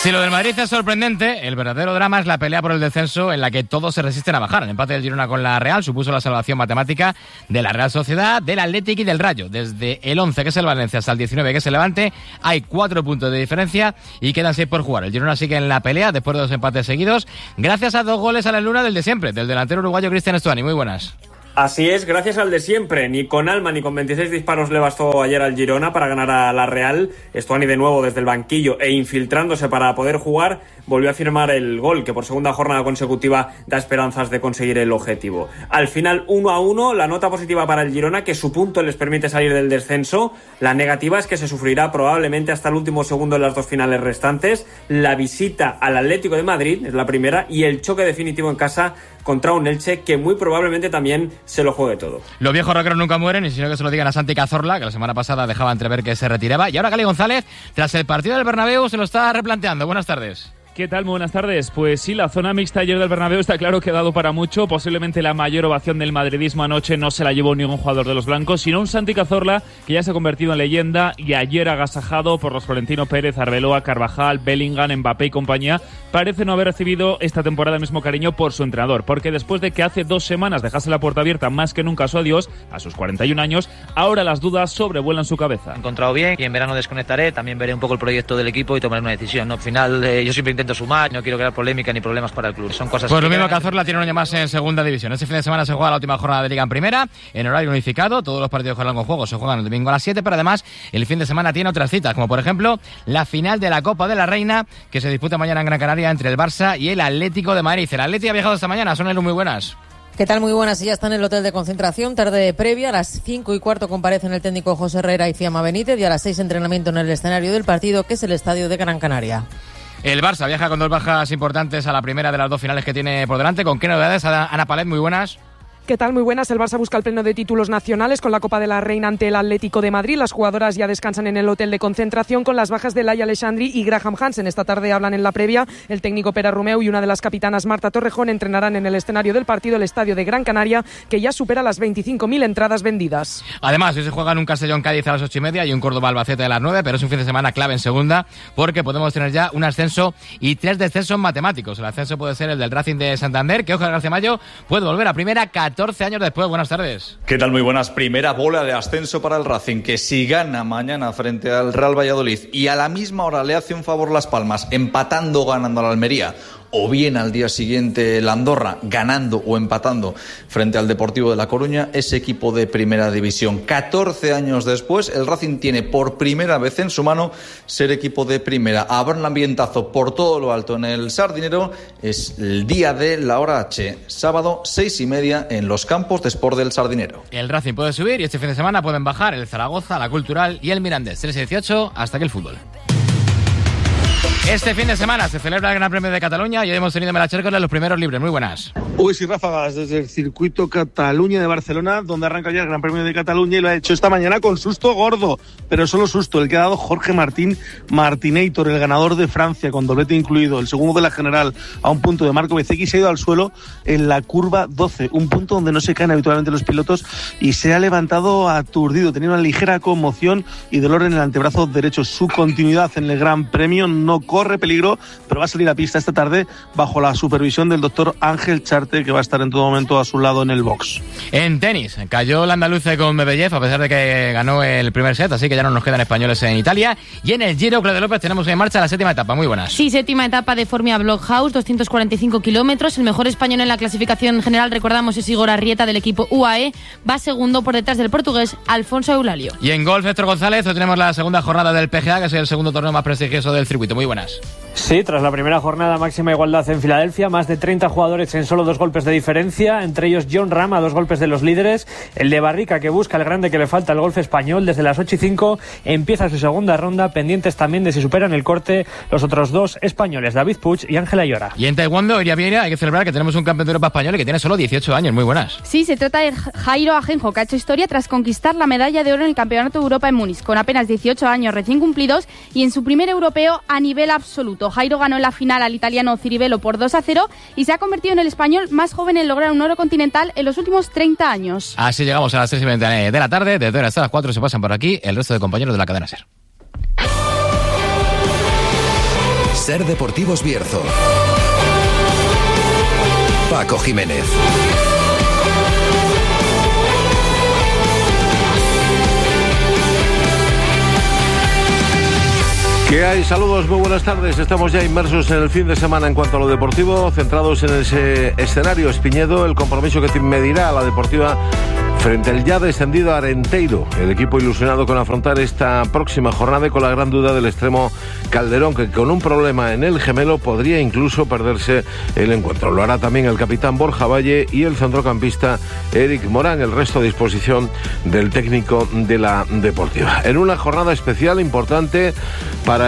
[SPEAKER 25] Si lo del Madrid es sorprendente, el verdadero drama es la pelea por el descenso en la que todos se resisten a bajar. El empate del Girona con la Real supuso la salvación matemática de la Real Sociedad, del Athletic y del Rayo. Desde el 11, que es el Valencia, hasta el 19, que es el Levante, hay 4 puntos de diferencia y quedan 6 por jugar. El Girona sigue en la pelea después de 2 empates seguidos, gracias a 2 goles a la luna del de siempre, del delantero uruguayo Cristian Stuani. Muy buenas.
[SPEAKER 1] Así es, gracias al de siempre. Ni con alma ni con 26 disparos le bastó ayer al Girona para ganar a la Real. Stuani de nuevo desde el banquillo e infiltrándose para poder jugar, volvió a firmar el gol que por segunda jornada consecutiva da esperanzas de conseguir el objetivo. Al final 1-1, la nota positiva para el Girona, que su punto les permite salir del descenso. La negativa es que se sufrirá probablemente hasta el último segundo en las 2 finales restantes. La visita al Atlético de Madrid es la primera y el choque definitivo en casa contra un Elche que muy probablemente también se lo juegue todo.
[SPEAKER 25] Los viejos rockeros nunca mueren, y si no que se lo digan a Santi Cazorla, que la semana pasada dejaba entrever que se retiraba. Y ahora Gali González, tras el partido del Bernabéu, se lo está replanteando. Buenas tardes.
[SPEAKER 5] ¿Qué tal? Muy buenas tardes. Pues sí, la zona mixta ayer del Bernabéu está claro que ha dado para mucho. Posiblemente la mayor ovación del madridismo anoche no se la llevó ningún jugador de los blancos, sino un Santi Cazorla que ya se ha convertido en leyenda y ayer agasajado por los Florentino Pérez, Arbeloa, Carvajal, Bellingham, Mbappé y compañía. Parece no haber recibido esta temporada el mismo cariño por su entrenador, porque después de que hace 2 semanas dejase la puerta abierta más que nunca a su adiós, a sus 41 años, ahora las dudas sobrevuelan su cabeza.
[SPEAKER 6] He encontrado bien y en verano desconectaré, también veré un poco el proyecto del equipo y tomaré una decisión. ¿No? Al final yo siempre intento sumar, no quiero crear polémica ni problemas para el club. Son cosas
[SPEAKER 25] pues lo mismo Cazorla tiene un año más en segunda división. Este fin de semana se juega la última jornada de Liga en primera, en horario unificado. Todos los partidos con largo juego se juegan el domingo a las 7, pero además el fin de semana tiene otras citas, como por ejemplo la final de la Copa de la Reina, que se disputa mañana en Gran Canaria entre el Barça y el Atlético de Madrid. El Atlético ha viajado esta mañana, son muy buenas.
[SPEAKER 7] ¿Qué tal? Muy buenas. Ya está en el hotel de concentración, tarde previa. A las 5:15 comparecen el técnico José Herrera y Fiamma Benítez, y a las 6 entrenamiento en el escenario del partido, que es el estadio de Gran Canaria.
[SPEAKER 25] El Barça viaja con 2 bajas importantes a la primera de las 2 finales que tiene por delante. ¿Con qué novedades? Ana Palet, muy buenas.
[SPEAKER 8] ¿Qué tal? Muy buenas. El Barça busca el pleno de títulos nacionales con la Copa de la Reina ante el Atlético de Madrid. Las jugadoras ya descansan en el hotel de concentración con las bajas de Laia Alexandri y Graham Hansen. Esta tarde hablan en la previa. El técnico Pere Romeu y una de las capitanas, Marta Torrejón, entrenarán en el escenario del partido, el estadio de Gran Canaria, que ya supera las 25.000 entradas vendidas. Además, hoy se juegan un Castellón-Cádiz a las 8:30 y un Córdoba-Albacete a las 9, pero es un fin de semana clave en segunda porque podemos tener ya un ascenso y 3 descensos matemáticos. El ascenso puede ser el del Racing de Santander, que Óscar García Mayo puede volver a primera 14 años después. Buenas tardes.
[SPEAKER 9] ¿Qué tal? Muy buenas. Primera bola de ascenso para el Racing, que si gana mañana frente al Real Valladolid y a la misma hora le hace un favor Las Palmas, empatando o ganando a la Almería, o bien al día siguiente el Andorra, ganando o empatando frente al Deportivo de La Coruña, ese equipo de primera división. 14 años después, el Racing tiene por primera vez en su mano ser equipo de primera. Habrá un ambientazo por todo lo alto en el Sardinero. Es el día de la hora H, sábado 6:30 en los campos de Sport del Sardinero.
[SPEAKER 25] El Racing puede subir y este fin de semana pueden bajar el Zaragoza, la Cultural y el Mirandés. 13-18, hasta aquí el fútbol. Este fin de semana se celebra el Gran Premio de Cataluña y hoy hemos tenido en Melachércoles los primeros libres. Muy buenas.
[SPEAKER 10] Uy, sí, ráfagas desde el circuito Cataluña de Barcelona, donde arranca ya el Gran Premio de Cataluña, y lo ha hecho esta mañana con susto gordo, pero solo susto el que ha dado Jorge Martín Martinator, el ganador de Francia, con doblete incluido, el segundo de la general, a un punto de Marco Bezzecchi. Se ha ido al suelo en la curva 12, un punto donde no se caen habitualmente los pilotos, y se ha levantado aturdido, tenía una ligera conmoción y dolor en el antebrazo derecho. Su continuidad en el Gran Premio no corre peligro, pero va a salir a pista esta tarde bajo la supervisión del doctor Ángel Charte, que va a estar en todo momento a su lado en el box.
[SPEAKER 25] En tenis, cayó el andaluce con Medvedev, a pesar de que ganó el primer set, así que ya no nos quedan españoles en Italia. Y en el Giro, Claudia López, tenemos en marcha la 7ª etapa. Muy buenas.
[SPEAKER 11] Sí, 7ª etapa de Formia Blockhouse, 245 kilómetros. El mejor español en la clasificación general, recordamos, es Igor Arrieta, del equipo UAE. Va segundo por detrás del portugués Alfonso Eulalio.
[SPEAKER 25] Y en golf, Héctor González, hoy tenemos la segunda jornada del PGA, que es el segundo torneo más prestigioso del circuito. Muy buenas.
[SPEAKER 21] Sí, tras la primera jornada, máxima igualdad en Filadelfia, más de 30 jugadores en solo 2 golpes de diferencia, entre ellos John Ram a 2 golpes de los líderes, el de Barrica, que busca el grande que le falta al golf español. Desde las 8:05 empieza su segunda ronda, pendientes también de si superan el corte los otros 2 españoles, David Puig y Ángela Ayora.
[SPEAKER 25] Y en Taekwondo, Iria Vieira, hay que celebrar que tenemos un campeón de Europa español y que tiene solo 18 años. Muy buenas.
[SPEAKER 11] Sí, se trata de Jairo Ajenjo, que ha hecho historia tras conquistar la medalla de oro en el Campeonato de Europa en Múnich, con apenas 18 años recién cumplidos y en su primer europeo a nivel absoluto. Jairo ganó en la final al italiano Ciribello por 2-0 y se ha convertido en el español más joven en lograr un oro continental en los últimos 30 años.
[SPEAKER 25] Así llegamos a las 3:20 de la tarde. Desde ahora hasta las 4 se pasan por aquí el resto de compañeros de la cadena SER.
[SPEAKER 2] Ser Deportivos Bierzo. Paco Jiménez.
[SPEAKER 3] ¿Qué hay? Saludos, muy buenas tardes. Estamos ya inmersos en el fin de semana en cuanto a lo deportivo, centrados en ese escenario Espiñedo, el compromiso que medirá a la Deportiva frente al ya descendido Arenteiro. El equipo ilusionado con afrontar esta próxima jornada y con la gran duda del extremo Calderón, que con un problema en el gemelo podría incluso perderse el encuentro. Lo hará también el capitán Borja Valle y el centrocampista Eric Morán, el resto a disposición del técnico de la Deportiva. En una jornada especial importante para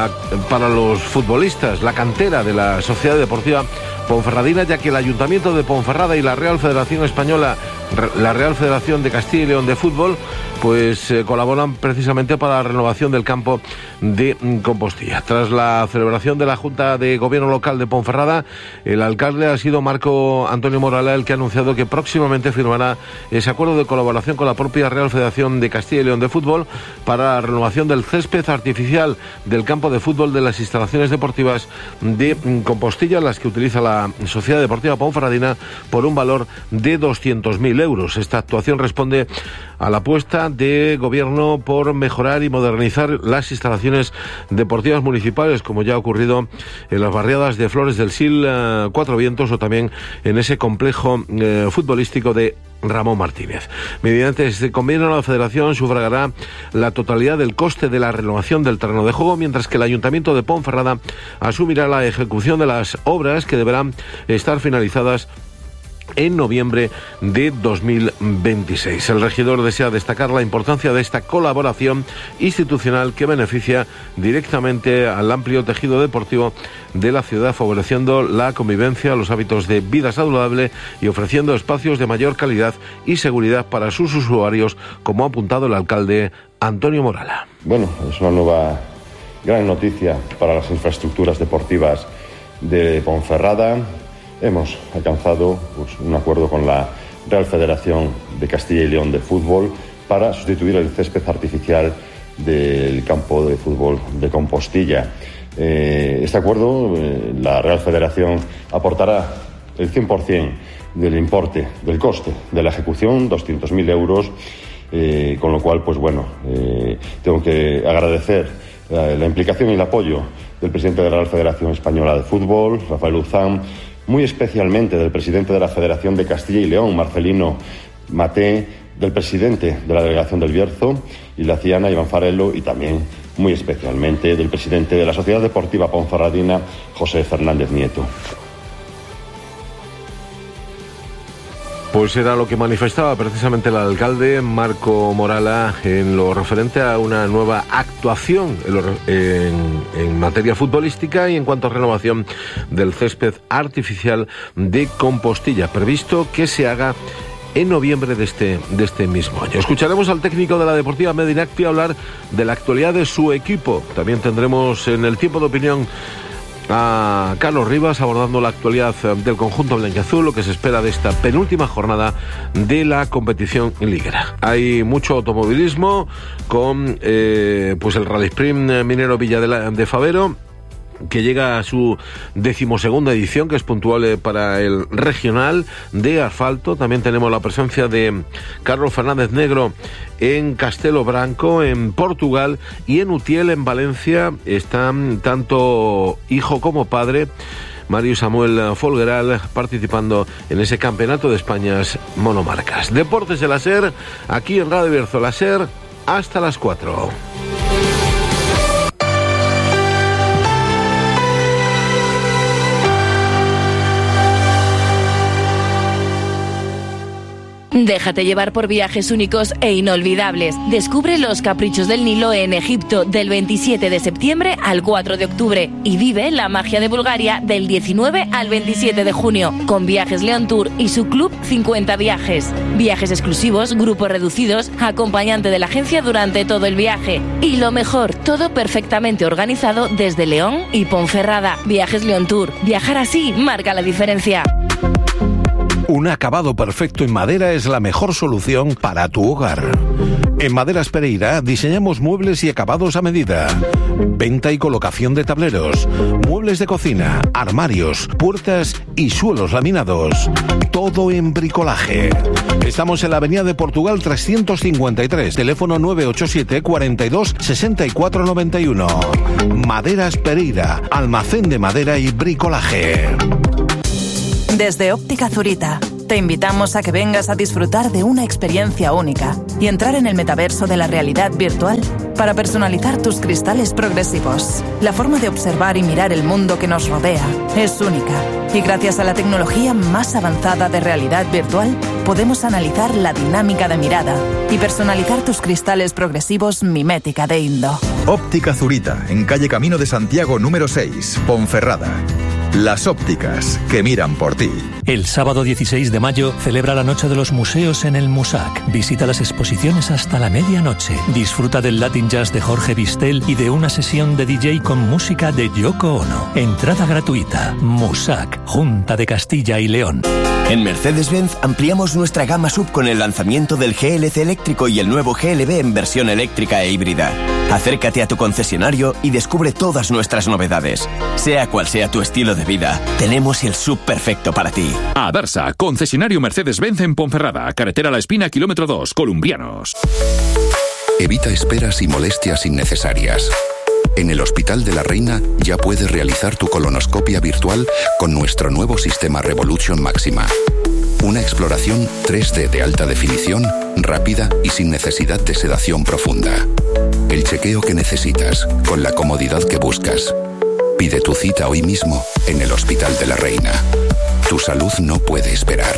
[SPEAKER 3] los futbolistas, la cantera de la Sociedad Deportiva Ponferradina, ya que el Ayuntamiento de Ponferrada y la Real Federación Española, la Real Federación de Castilla y León de Fútbol, pues colaboran precisamente para la renovación del campo de Compostilla. Tras la celebración de la Junta de Gobierno Local de Ponferrada, el alcalde ha sido Marco Antonio Morala el que ha anunciado que próximamente firmará ese acuerdo de colaboración con la propia Real Federación de Castilla y León de Fútbol para la renovación del césped artificial del campo de fútbol de las instalaciones deportivas de Compostilla, las que utiliza la Sociedad Deportiva Ponferradina, por un valor de 200.000 euros. Esta actuación responde a la apuesta de gobierno por mejorar y modernizar las instalaciones deportivas municipales, como ya ha ocurrido en las barriadas de Flores del Sil, Cuatro Vientos, o también en ese complejo futbolístico de Ramón Martínez. Mediante este convenio, la Federación sufragará la totalidad del coste de la renovación del terreno de juego, mientras que el Ayuntamiento de Ponferrada asumirá la ejecución de las obras, que deberán estar finalizadas en noviembre de 2026. El regidor desea destacar la importancia de esta colaboración institucional que beneficia directamente al amplio tejido deportivo de la ciudad, favoreciendo la convivencia, los hábitos de vida saludable y ofreciendo espacios de mayor calidad y seguridad para sus usuarios, como ha apuntado el alcalde Antonio Morala.
[SPEAKER 12] Bueno, es una nueva gran noticia para las infraestructuras deportivas de Ponferrada. Hemos alcanzado un acuerdo con la Real Federación de Castilla y León de Fútbol para sustituir el césped artificial del campo de fútbol de Compostilla. Este acuerdo, la Real Federación aportará el 100% del importe, del coste de la ejecución, 200.000 euros, con lo cual, pues bueno, tengo que agradecer la implicación y el apoyo del presidente de la Real Federación Española de Fútbol, Rafael Luzán, muy especialmente del presidente de la Federación de Castilla y León, Marcelino Maté, del presidente de la Delegación del Bierzo, Isla Ciana, Iván Farello, y también muy especialmente del presidente de la Sociedad Deportiva Ponferradina, José Fernández Nieto.
[SPEAKER 3] Pues era lo que manifestaba precisamente el alcalde Marco Morala en lo referente a una nueva actuación en materia futbolística y en cuanto a renovación del césped artificial de Compostilla, previsto que se haga en noviembre de este mismo año. Escucharemos al técnico de la Deportiva Medinacti hablar de la actualidad de su equipo. También tendremos en el tiempo de opinión a Carlos Rivas abordando la actualidad del conjunto blanquiazul, lo que se espera de esta penúltima jornada de la competición liguera. Hay mucho automovilismo con pues el Rally Sprint Minero Villa de Favero, que llega a su 12ª edición, que es puntual para el regional de asfalto. También tenemos la presencia de Carlos Fernández Negro en Castelo Branco, en Portugal, y en Utiel, en Valencia, están tanto hijo como padre, Mario Samuel Folgueral, participando en ese campeonato de Españas monomarcas. Deportes de la SER, aquí en Radio Bierzo, la SER, hasta las 4.
[SPEAKER 13] Déjate llevar por viajes únicos e inolvidables. Descubre los caprichos del Nilo en Egipto del 27 de septiembre al 4 de octubre y vive la magia de Bulgaria del 19 al 27 de junio con Viajes León Tour y su club 50 viajes. Viajes exclusivos, grupos reducidos, acompañante de la agencia durante todo el viaje. Y lo mejor, todo perfectamente organizado desde León y Ponferrada. Viajes León Tour. Viajar así marca la diferencia.
[SPEAKER 3] Un acabado perfecto en madera es la mejor solución para tu hogar. En Maderas Pereira diseñamos muebles y acabados a medida. Venta y colocación de tableros, muebles de cocina, armarios, puertas y suelos laminados. Todo en bricolaje. Estamos en la Avenida de Portugal 353, teléfono 987 42 64 91. Maderas Pereira, almacén de madera y bricolaje.
[SPEAKER 4] Desde Óptica Zurita, te invitamos a que vengas a disfrutar de una experiencia única y entrar en el metaverso de la realidad virtual para personalizar tus cristales progresivos. La forma de observar y mirar el mundo que nos rodea es única y gracias a la tecnología más avanzada de realidad virtual podemos analizar la dinámica de mirada y personalizar tus cristales progresivos mimética de Indo.
[SPEAKER 14] Óptica Zurita, en calle Camino de Santiago número 6, Ponferrada. Las ópticas que miran por ti.
[SPEAKER 15] El sábado 16 de mayo celebra la Noche de los Museos en el Musac. Visita las exposiciones hasta la medianoche. Disfruta del Latin Jazz de Jorge Bistel y de una sesión de DJ con música de Yoko Ono. Entrada gratuita. Musac, Junta de Castilla y León.
[SPEAKER 16] En Mercedes-Benz ampliamos nuestra gama SUV con el lanzamiento del GLC eléctrico y el nuevo GLB en versión eléctrica e híbrida. Acércate a tu concesionario y descubre todas nuestras novedades. Sea cual sea tu estilo de vida, tenemos el SUV perfecto para ti.
[SPEAKER 17] Adarsa, concesionario Mercedes-Benz en Ponferrada, carretera La Espina, kilómetro 2, Columbianos.
[SPEAKER 31] Evita esperas y molestias innecesarias. En el Hospital de la Reina ya puedes realizar tu colonoscopia virtual con nuestro nuevo sistema Revolution Máxima. Una exploración 3D de alta definición, rápida y sin necesidad de sedación profunda. El chequeo que necesitas, con la comodidad que buscas. Pide tu cita hoy mismo en el Hospital de la Reina. Tu salud no puede esperar.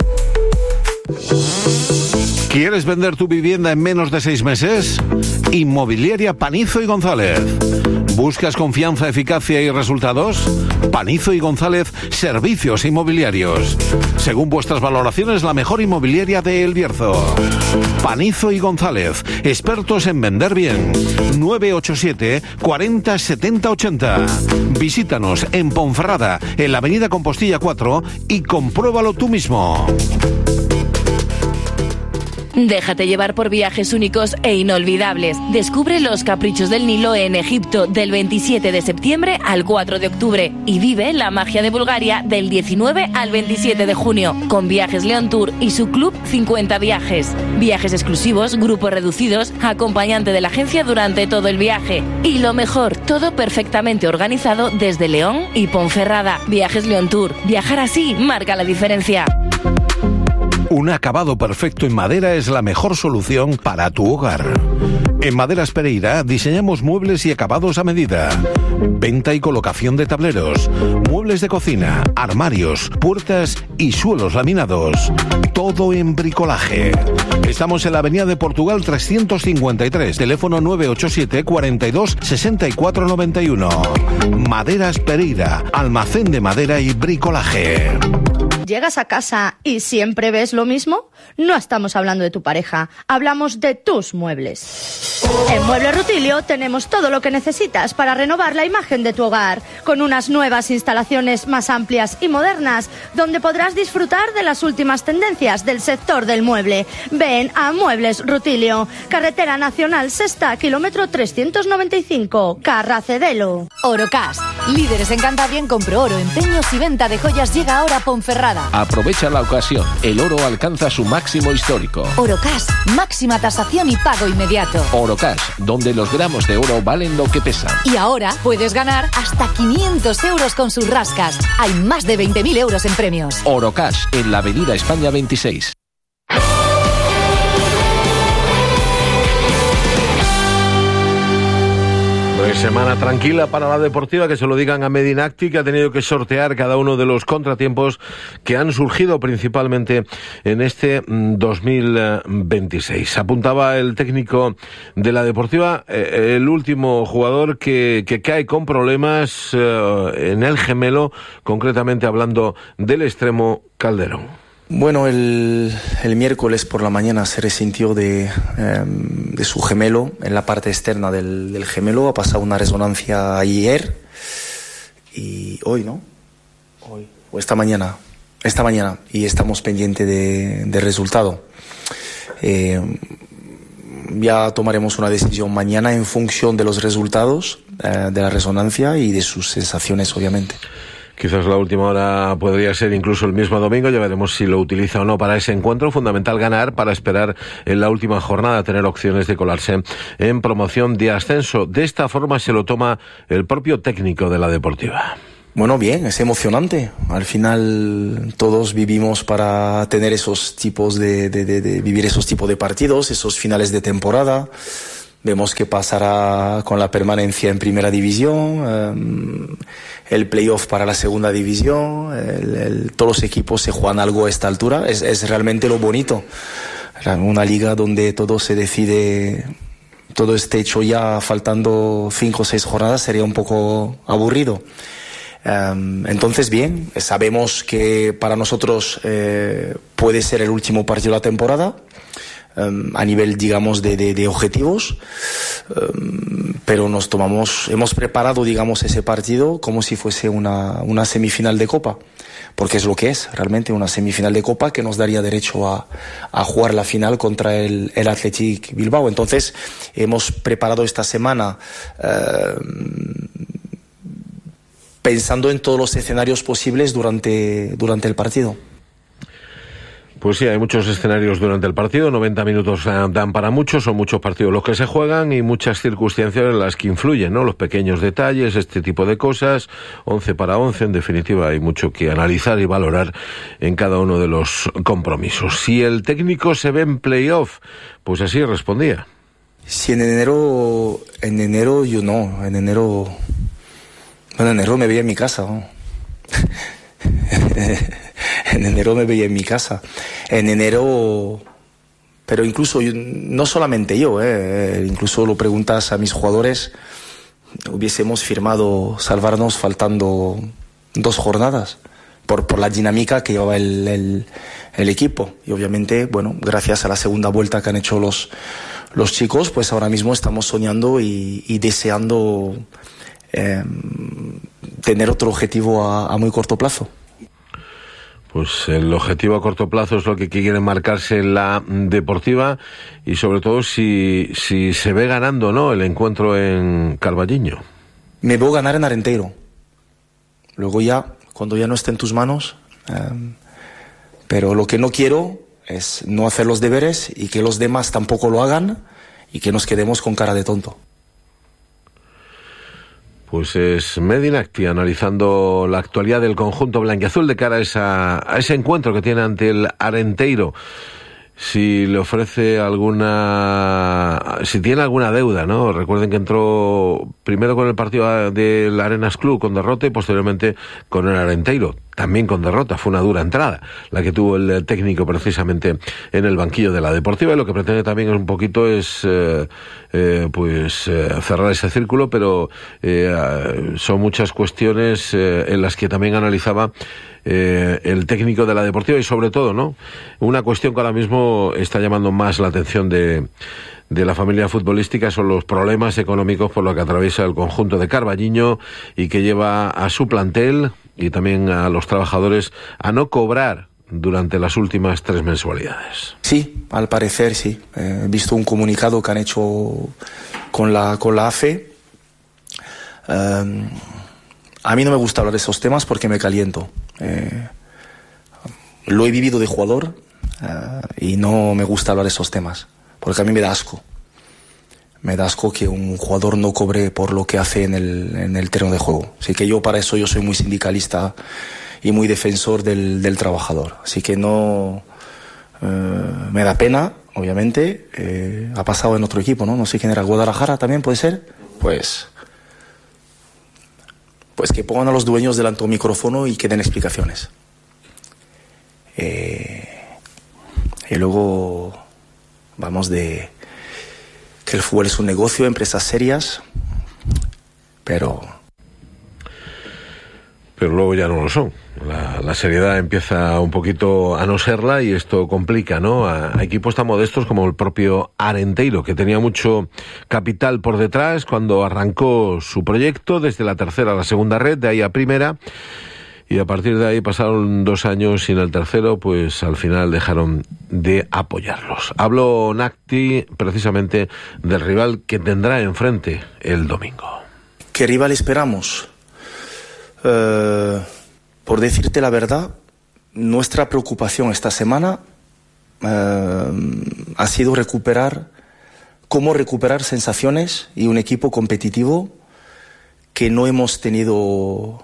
[SPEAKER 3] ¿Quieres vender tu vivienda en menos de 6 meses? Inmobiliaria Panizo y González. ¿Buscas confianza, eficacia y resultados? Panizo y González, servicios inmobiliarios. Según vuestras valoraciones, la mejor inmobiliaria de El Bierzo. Panizo y González, expertos en vender bien. 987 40 70 80. Visítanos en Ponferrada, en la avenida Compostilla 4 y compruébalo tú mismo.
[SPEAKER 13] Déjate llevar por viajes únicos e inolvidables. Descubre los caprichos del Nilo en Egipto del 27 de septiembre al 4 de octubre y vive la magia de Bulgaria del 19 al 27 de junio con Viajes León Tour y su club 50 viajes. Viajes exclusivos, grupos reducidos, acompañante de la agencia durante todo el viaje. Y lo mejor, todo perfectamente organizado desde León y Ponferrada. Viajes León Tour. Viajar así marca la diferencia.
[SPEAKER 3] Un acabado perfecto en madera es la mejor solución para tu hogar. En Maderas Pereira diseñamos muebles y acabados a medida. Venta y colocación de tableros, muebles de cocina, armarios, puertas y suelos laminados. Todo en bricolaje. Estamos en la Avenida de Portugal 353, teléfono 987 42 64 91. Maderas Pereira, almacén de madera y bricolaje.
[SPEAKER 18] ¿Llegas a casa y siempre ves lo mismo? No estamos hablando de tu pareja, hablamos de tus muebles. En Muebles Rutilio tenemos todo lo que necesitas para renovar la imagen de tu hogar, con unas nuevas instalaciones más amplias y modernas, donde podrás disfrutar de las últimas tendencias del sector del mueble. Ven a Muebles Rutilio, Carretera Nacional Sexta, kilómetro 395, Carracedelo.
[SPEAKER 19] Orocast, líderes en Cantabria en compro oro, empeños y venta de joyas, llega ahora a Ponferrada.
[SPEAKER 20] Aprovecha la ocasión, el oro alcanza su máximo histórico.
[SPEAKER 19] Orocash, máxima tasación y pago inmediato.
[SPEAKER 20] Orocash, donde los gramos de oro valen lo que pesan.
[SPEAKER 19] Y ahora puedes ganar hasta 500 euros con sus rascas. Hay más de 20.000 euros en premios.
[SPEAKER 20] Orocash, en la Avenida España 26.
[SPEAKER 3] Semana tranquila para la deportiva, que se lo digan a Medinacti, que ha tenido que sortear cada uno de los contratiempos que han surgido principalmente en este 2026. Apuntaba el técnico de la deportiva, el último jugador que cae con problemas en el gemelo, concretamente hablando del extremo Calderón.
[SPEAKER 22] Bueno, el miércoles por la mañana se resintió de su gemelo, en la parte externa del gemelo. Ha pasado una resonancia ayer y hoy, ¿no? Hoy, o esta mañana. esta mañana y estamos pendientes de resultado. Ya tomaremos una decisión mañana en función de los resultados de la resonancia y de sus sensaciones, obviamente.
[SPEAKER 3] Quizás la última hora podría ser incluso el mismo domingo, ya veremos si lo utiliza o no para ese encuentro. Fundamental ganar para esperar en la última jornada tener opciones de colarse en promoción de ascenso. De esta forma se lo toma el propio técnico de la Deportiva.
[SPEAKER 22] Bueno, bien, es emocionante. Al final todos vivimos para tener esos tipos de vivir esos tipos de partidos, esos finales de temporada. Vemos qué pasará con la permanencia en primera división, el playoff para la segunda división, todos los equipos se juegan algo a esta altura. Es realmente lo bonito. Una liga donde todo se decide, todo esté hecho ya faltando 5 o 6 jornadas sería un poco aburrido. Entonces bien, sabemos que para nosotros puede ser el último partido de la temporada a nivel, digamos, de objetivos, pero hemos preparado, digamos, ese partido como si fuese una semifinal de Copa, porque es lo que es realmente una semifinal de Copa que nos daría derecho a jugar la final contra el Athletic Bilbao. Entonces hemos preparado esta semana pensando en todos los escenarios posibles durante el partido.
[SPEAKER 3] Pues sí, hay muchos escenarios durante el partido, 90 minutos dan para muchos, son muchos partidos los que se juegan y muchas circunstancias en las que influyen, ¿no? Los pequeños detalles, este tipo de cosas, 11 para 11, en definitiva hay mucho que analizar y valorar en cada uno de los compromisos. Si el técnico se ve en playoff, pues así respondía.
[SPEAKER 22] Si en enero yo no, en enero me veía en mi casa, ¿no? En enero me veía en mi casa. En enero, pero incluso no solamente yo, incluso lo preguntas a mis jugadores, hubiésemos firmado salvarnos faltando 2 jornadas por la dinámica que llevaba el equipo. Y obviamente, bueno, gracias a la segunda vuelta que han hecho los chicos, pues ahora mismo estamos soñando y deseando tener otro objetivo a muy corto plazo.
[SPEAKER 3] Pues el objetivo a corto plazo es lo que quieren marcarse en la Deportiva y sobre todo si se ve ganando, ¿no?, el encuentro en Carballiño.
[SPEAKER 22] Me veo ganar en Arenteiro. Luego ya, cuando ya no esté en tus manos, pero lo que no quiero es no hacer los deberes y que los demás tampoco lo hagan y que nos quedemos con cara de tonto.
[SPEAKER 3] Pues es Medinacti analizando la actualidad del conjunto blanquiazul de cara a ese encuentro que tiene ante el Arenteiro. Si le ofrece si tiene alguna deuda, ¿no? Recuerden que entró primero con el partido del Arenas Club con derrota y posteriormente con el Arenteiro, también con derrota. Fue una dura entrada la que tuvo el técnico precisamente en el banquillo de la Deportiva, y lo que pretende también un poquito es cerrar ese círculo, pero son muchas cuestiones en las que también analizaba el técnico de la Deportiva, y sobre todo, ¿no?, una cuestión que ahora mismo está llamando más la atención de la familia futbolística son los problemas económicos por los que atraviesa el conjunto de Carballiño y que lleva a su plantel y también a los trabajadores a no cobrar durante las últimas 3 mensualidades.
[SPEAKER 22] Sí, al parecer sí. He visto un comunicado que han hecho con la AFE. A mí no me gusta hablar de esos temas porque me caliento. Lo he vivido de jugador y no me gusta hablar de esos temas porque a mí me da asco. Me da asco que un jugador no cobre por lo que hace en el terreno de juego. Así que para eso yo soy muy sindicalista y muy defensor del trabajador. Así que no me da pena, obviamente. Ha pasado en otro equipo, ¿no? No sé quién era, Guadalajara también puede ser. Pues que pongan a los dueños delante de un micrófono y que den explicaciones. Y luego vamos de que el fútbol es un negocio, empresas serias, pero
[SPEAKER 3] luego ya no lo son. La seriedad empieza un poquito a no serla y esto complica, ¿no?, a equipos tan modestos como el propio Arenteiro, que tenía mucho capital por detrás cuando arrancó su proyecto desde la tercera a la segunda red, de ahí a primera, y a partir de ahí pasaron 2 años y en el tercero pues al final dejaron de apoyarlos. Habló Nacti precisamente del rival que tendrá enfrente el domingo.
[SPEAKER 22] ¿Qué rival esperamos? Por decirte la verdad, nuestra preocupación esta semana ha sido cómo recuperar sensaciones y un equipo competitivo que no hemos tenido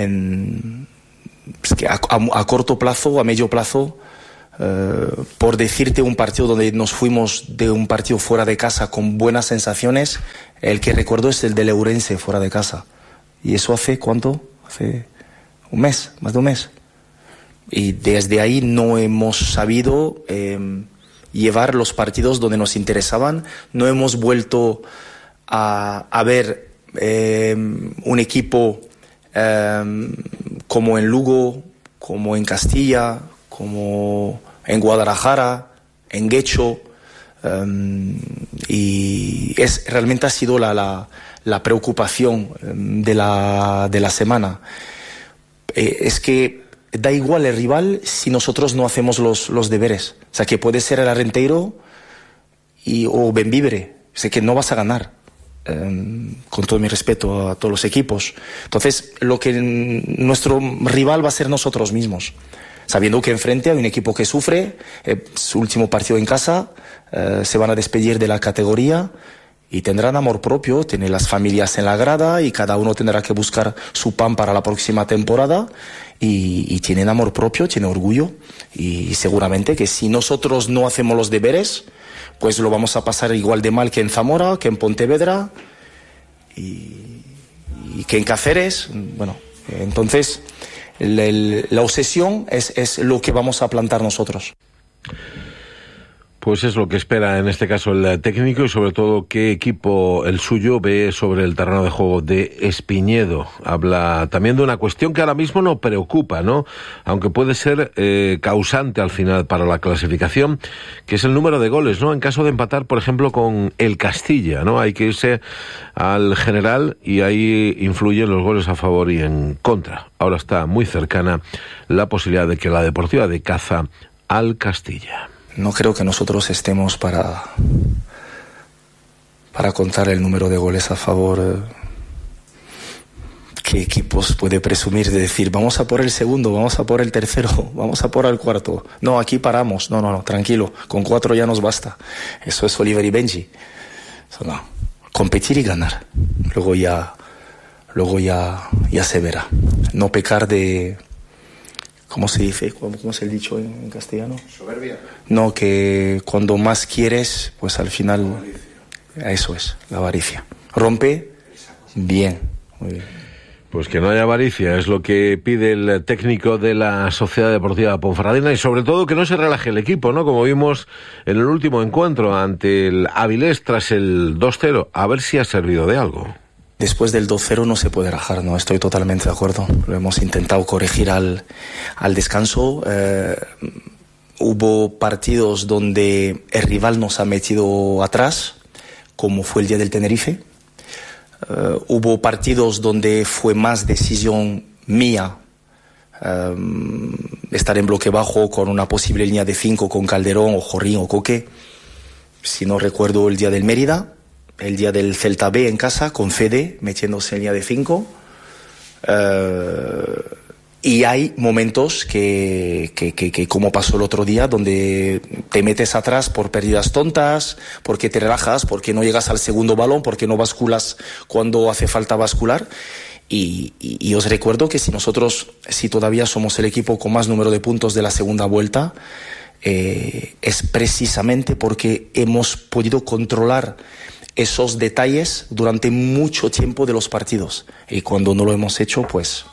[SPEAKER 22] a corto plazo, a medio plazo. Por decirte, un partido donde nos fuimos de un partido fuera de casa con buenas sensaciones, el que recuerdo es el del Ourense fuera de casa. ¿Y eso hace cuánto? Hace un mes, más de un mes. Y desde ahí no hemos sabido llevar los partidos donde nos interesaban. No hemos vuelto a ver un equipo como en Lugo, como en Castilla, como en Guadalajara, en Guecho, y realmente ha sido la preocupación de la semana. Es que da igual el rival si nosotros no hacemos los deberes. O sea, que puede ser el Arenteiro o Bembibre. Sé que no vas a ganar, con todo mi respeto a todos los equipos. Entonces, nuestro rival va a ser nosotros mismos, sabiendo que enfrente hay un equipo que sufre, su último partido en casa, se van a despedir de la categoría y tendrán amor propio, tienen las familias en la grada y cada uno tendrá que buscar su pan para la próxima temporada y tienen amor propio, tienen orgullo y seguramente que si nosotros no hacemos los deberes, pues lo vamos a pasar igual de mal que en Zamora, que en Pontevedra y que en Cáceres. Bueno, entonces la obsesión es lo que vamos a plantar nosotros.
[SPEAKER 3] Pues es lo que espera en este caso el técnico y sobre todo qué equipo el suyo ve sobre el terreno de juego de Espiñedo. Habla también de una cuestión que ahora mismo no preocupa, ¿no? Aunque puede ser causante al final para la clasificación, que es el número de goles, ¿no? En caso de empatar, por ejemplo, con el Castilla, ¿no? Hay que irse al general y ahí influyen los goles a favor y en contra. Ahora está muy cercana la posibilidad de que la Deportiva de caza al Castilla.
[SPEAKER 22] No creo que nosotros estemos para contar el número de goles a favor. ¿Qué equipos puede presumir de decir vamos a por el segundo, vamos a por el tercero, vamos a por el cuarto? No, aquí paramos. No, tranquilo, con 4 ya nos basta. Eso es Oliver y Benji. Eso no. Competir y ganar. Luego ya se verá. No pecar de... ¿Cómo se dice? ¿Cómo es el dicho en castellano?
[SPEAKER 1] Soberbia.
[SPEAKER 22] No, que cuando más quieres, pues al final... Eso es, la avaricia. Rompe bien, muy bien.
[SPEAKER 3] Pues que no haya avaricia, es lo que pide el técnico de la Sociedad Deportiva Ponferradina y sobre todo que no se relaje el equipo, ¿no? Como vimos en el último encuentro ante el Avilés tras el 2-0, a ver si ha servido de algo.
[SPEAKER 22] Después del 2-0 no se puede rajar, no estoy totalmente de acuerdo. Lo hemos intentado corregir al descanso. Hubo partidos donde el rival nos ha metido atrás, como fue el día del Tenerife. Hubo partidos donde fue más decisión mía estar en bloque bajo con una posible línea de 5 con Calderón o Jorrín o Coque. Si no recuerdo el día del Mérida. El día del Celta B en casa, con Fede metiéndose en línea de 5. Y hay momentos que como pasó el otro día, donde te metes atrás por pérdidas tontas, porque te relajas, porque no llegas al segundo balón, porque no basculas cuando hace falta bascular. Y os recuerdo que si todavía somos el equipo con más número de puntos de la segunda vuelta, es precisamente porque hemos podido controlar esos detalles durante mucho tiempo de los partidos. Y cuando no lo hemos hecho, pues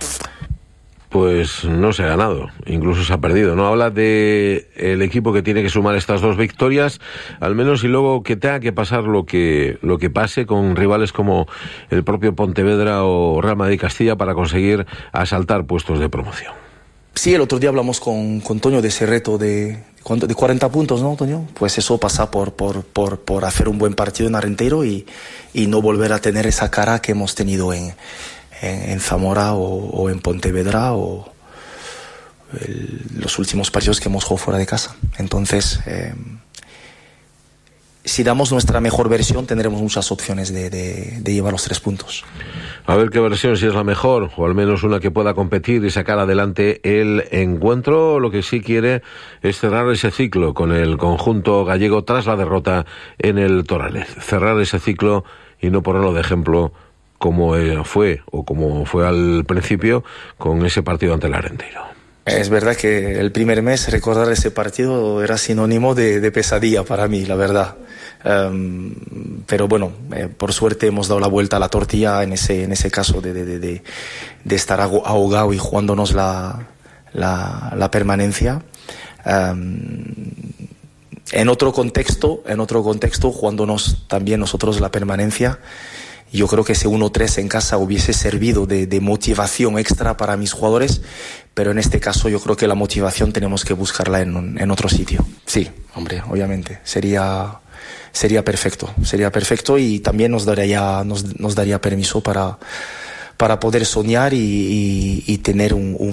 [SPEAKER 3] no se ha ganado, incluso se ha perdido, ¿no? Habla de el equipo que tiene que sumar estas 2 victorias, al menos, y luego que tenga que pasar lo que pase con rivales como el propio Pontevedra o Real Madrid Castilla para conseguir asaltar puestos de promoción.
[SPEAKER 22] Sí, el otro día hablamos con Toño de ese reto de 40 puntos, ¿no, Toño? Pues eso pasa por hacer un buen partido en Arenteiro y no volver a tener esa cara que hemos tenido en en Zamora o en Pontevedra o los últimos partidos que hemos jugado fuera de casa. Entonces, si damos nuestra mejor versión, tendremos muchas opciones de llevar los 3 puntos.
[SPEAKER 3] A ver qué versión, si es la mejor, o al menos una que pueda competir y sacar adelante el encuentro. Lo que sí quiere es cerrar ese ciclo con el conjunto gallego tras la derrota en el Torales. Cerrar ese ciclo y no ponerlo de ejemplo como fue al principio con ese partido ante el Arenteiro.
[SPEAKER 22] Es verdad que el primer mes recordar ese partido era sinónimo de pesadilla para mí, la verdad. Pero bueno, por suerte hemos dado la vuelta a la tortilla en ese caso de estar ahogado y jugándonos la permanencia. En otro contexto, jugándonos también nosotros la permanencia, yo creo que ese 1-3 en casa hubiese servido de motivación extra para mis jugadores, pero en este caso yo creo que la motivación tenemos que buscarla en otro sitio. Sí, hombre, obviamente, sería perfecto y también nos daría permiso para poder soñar y tener un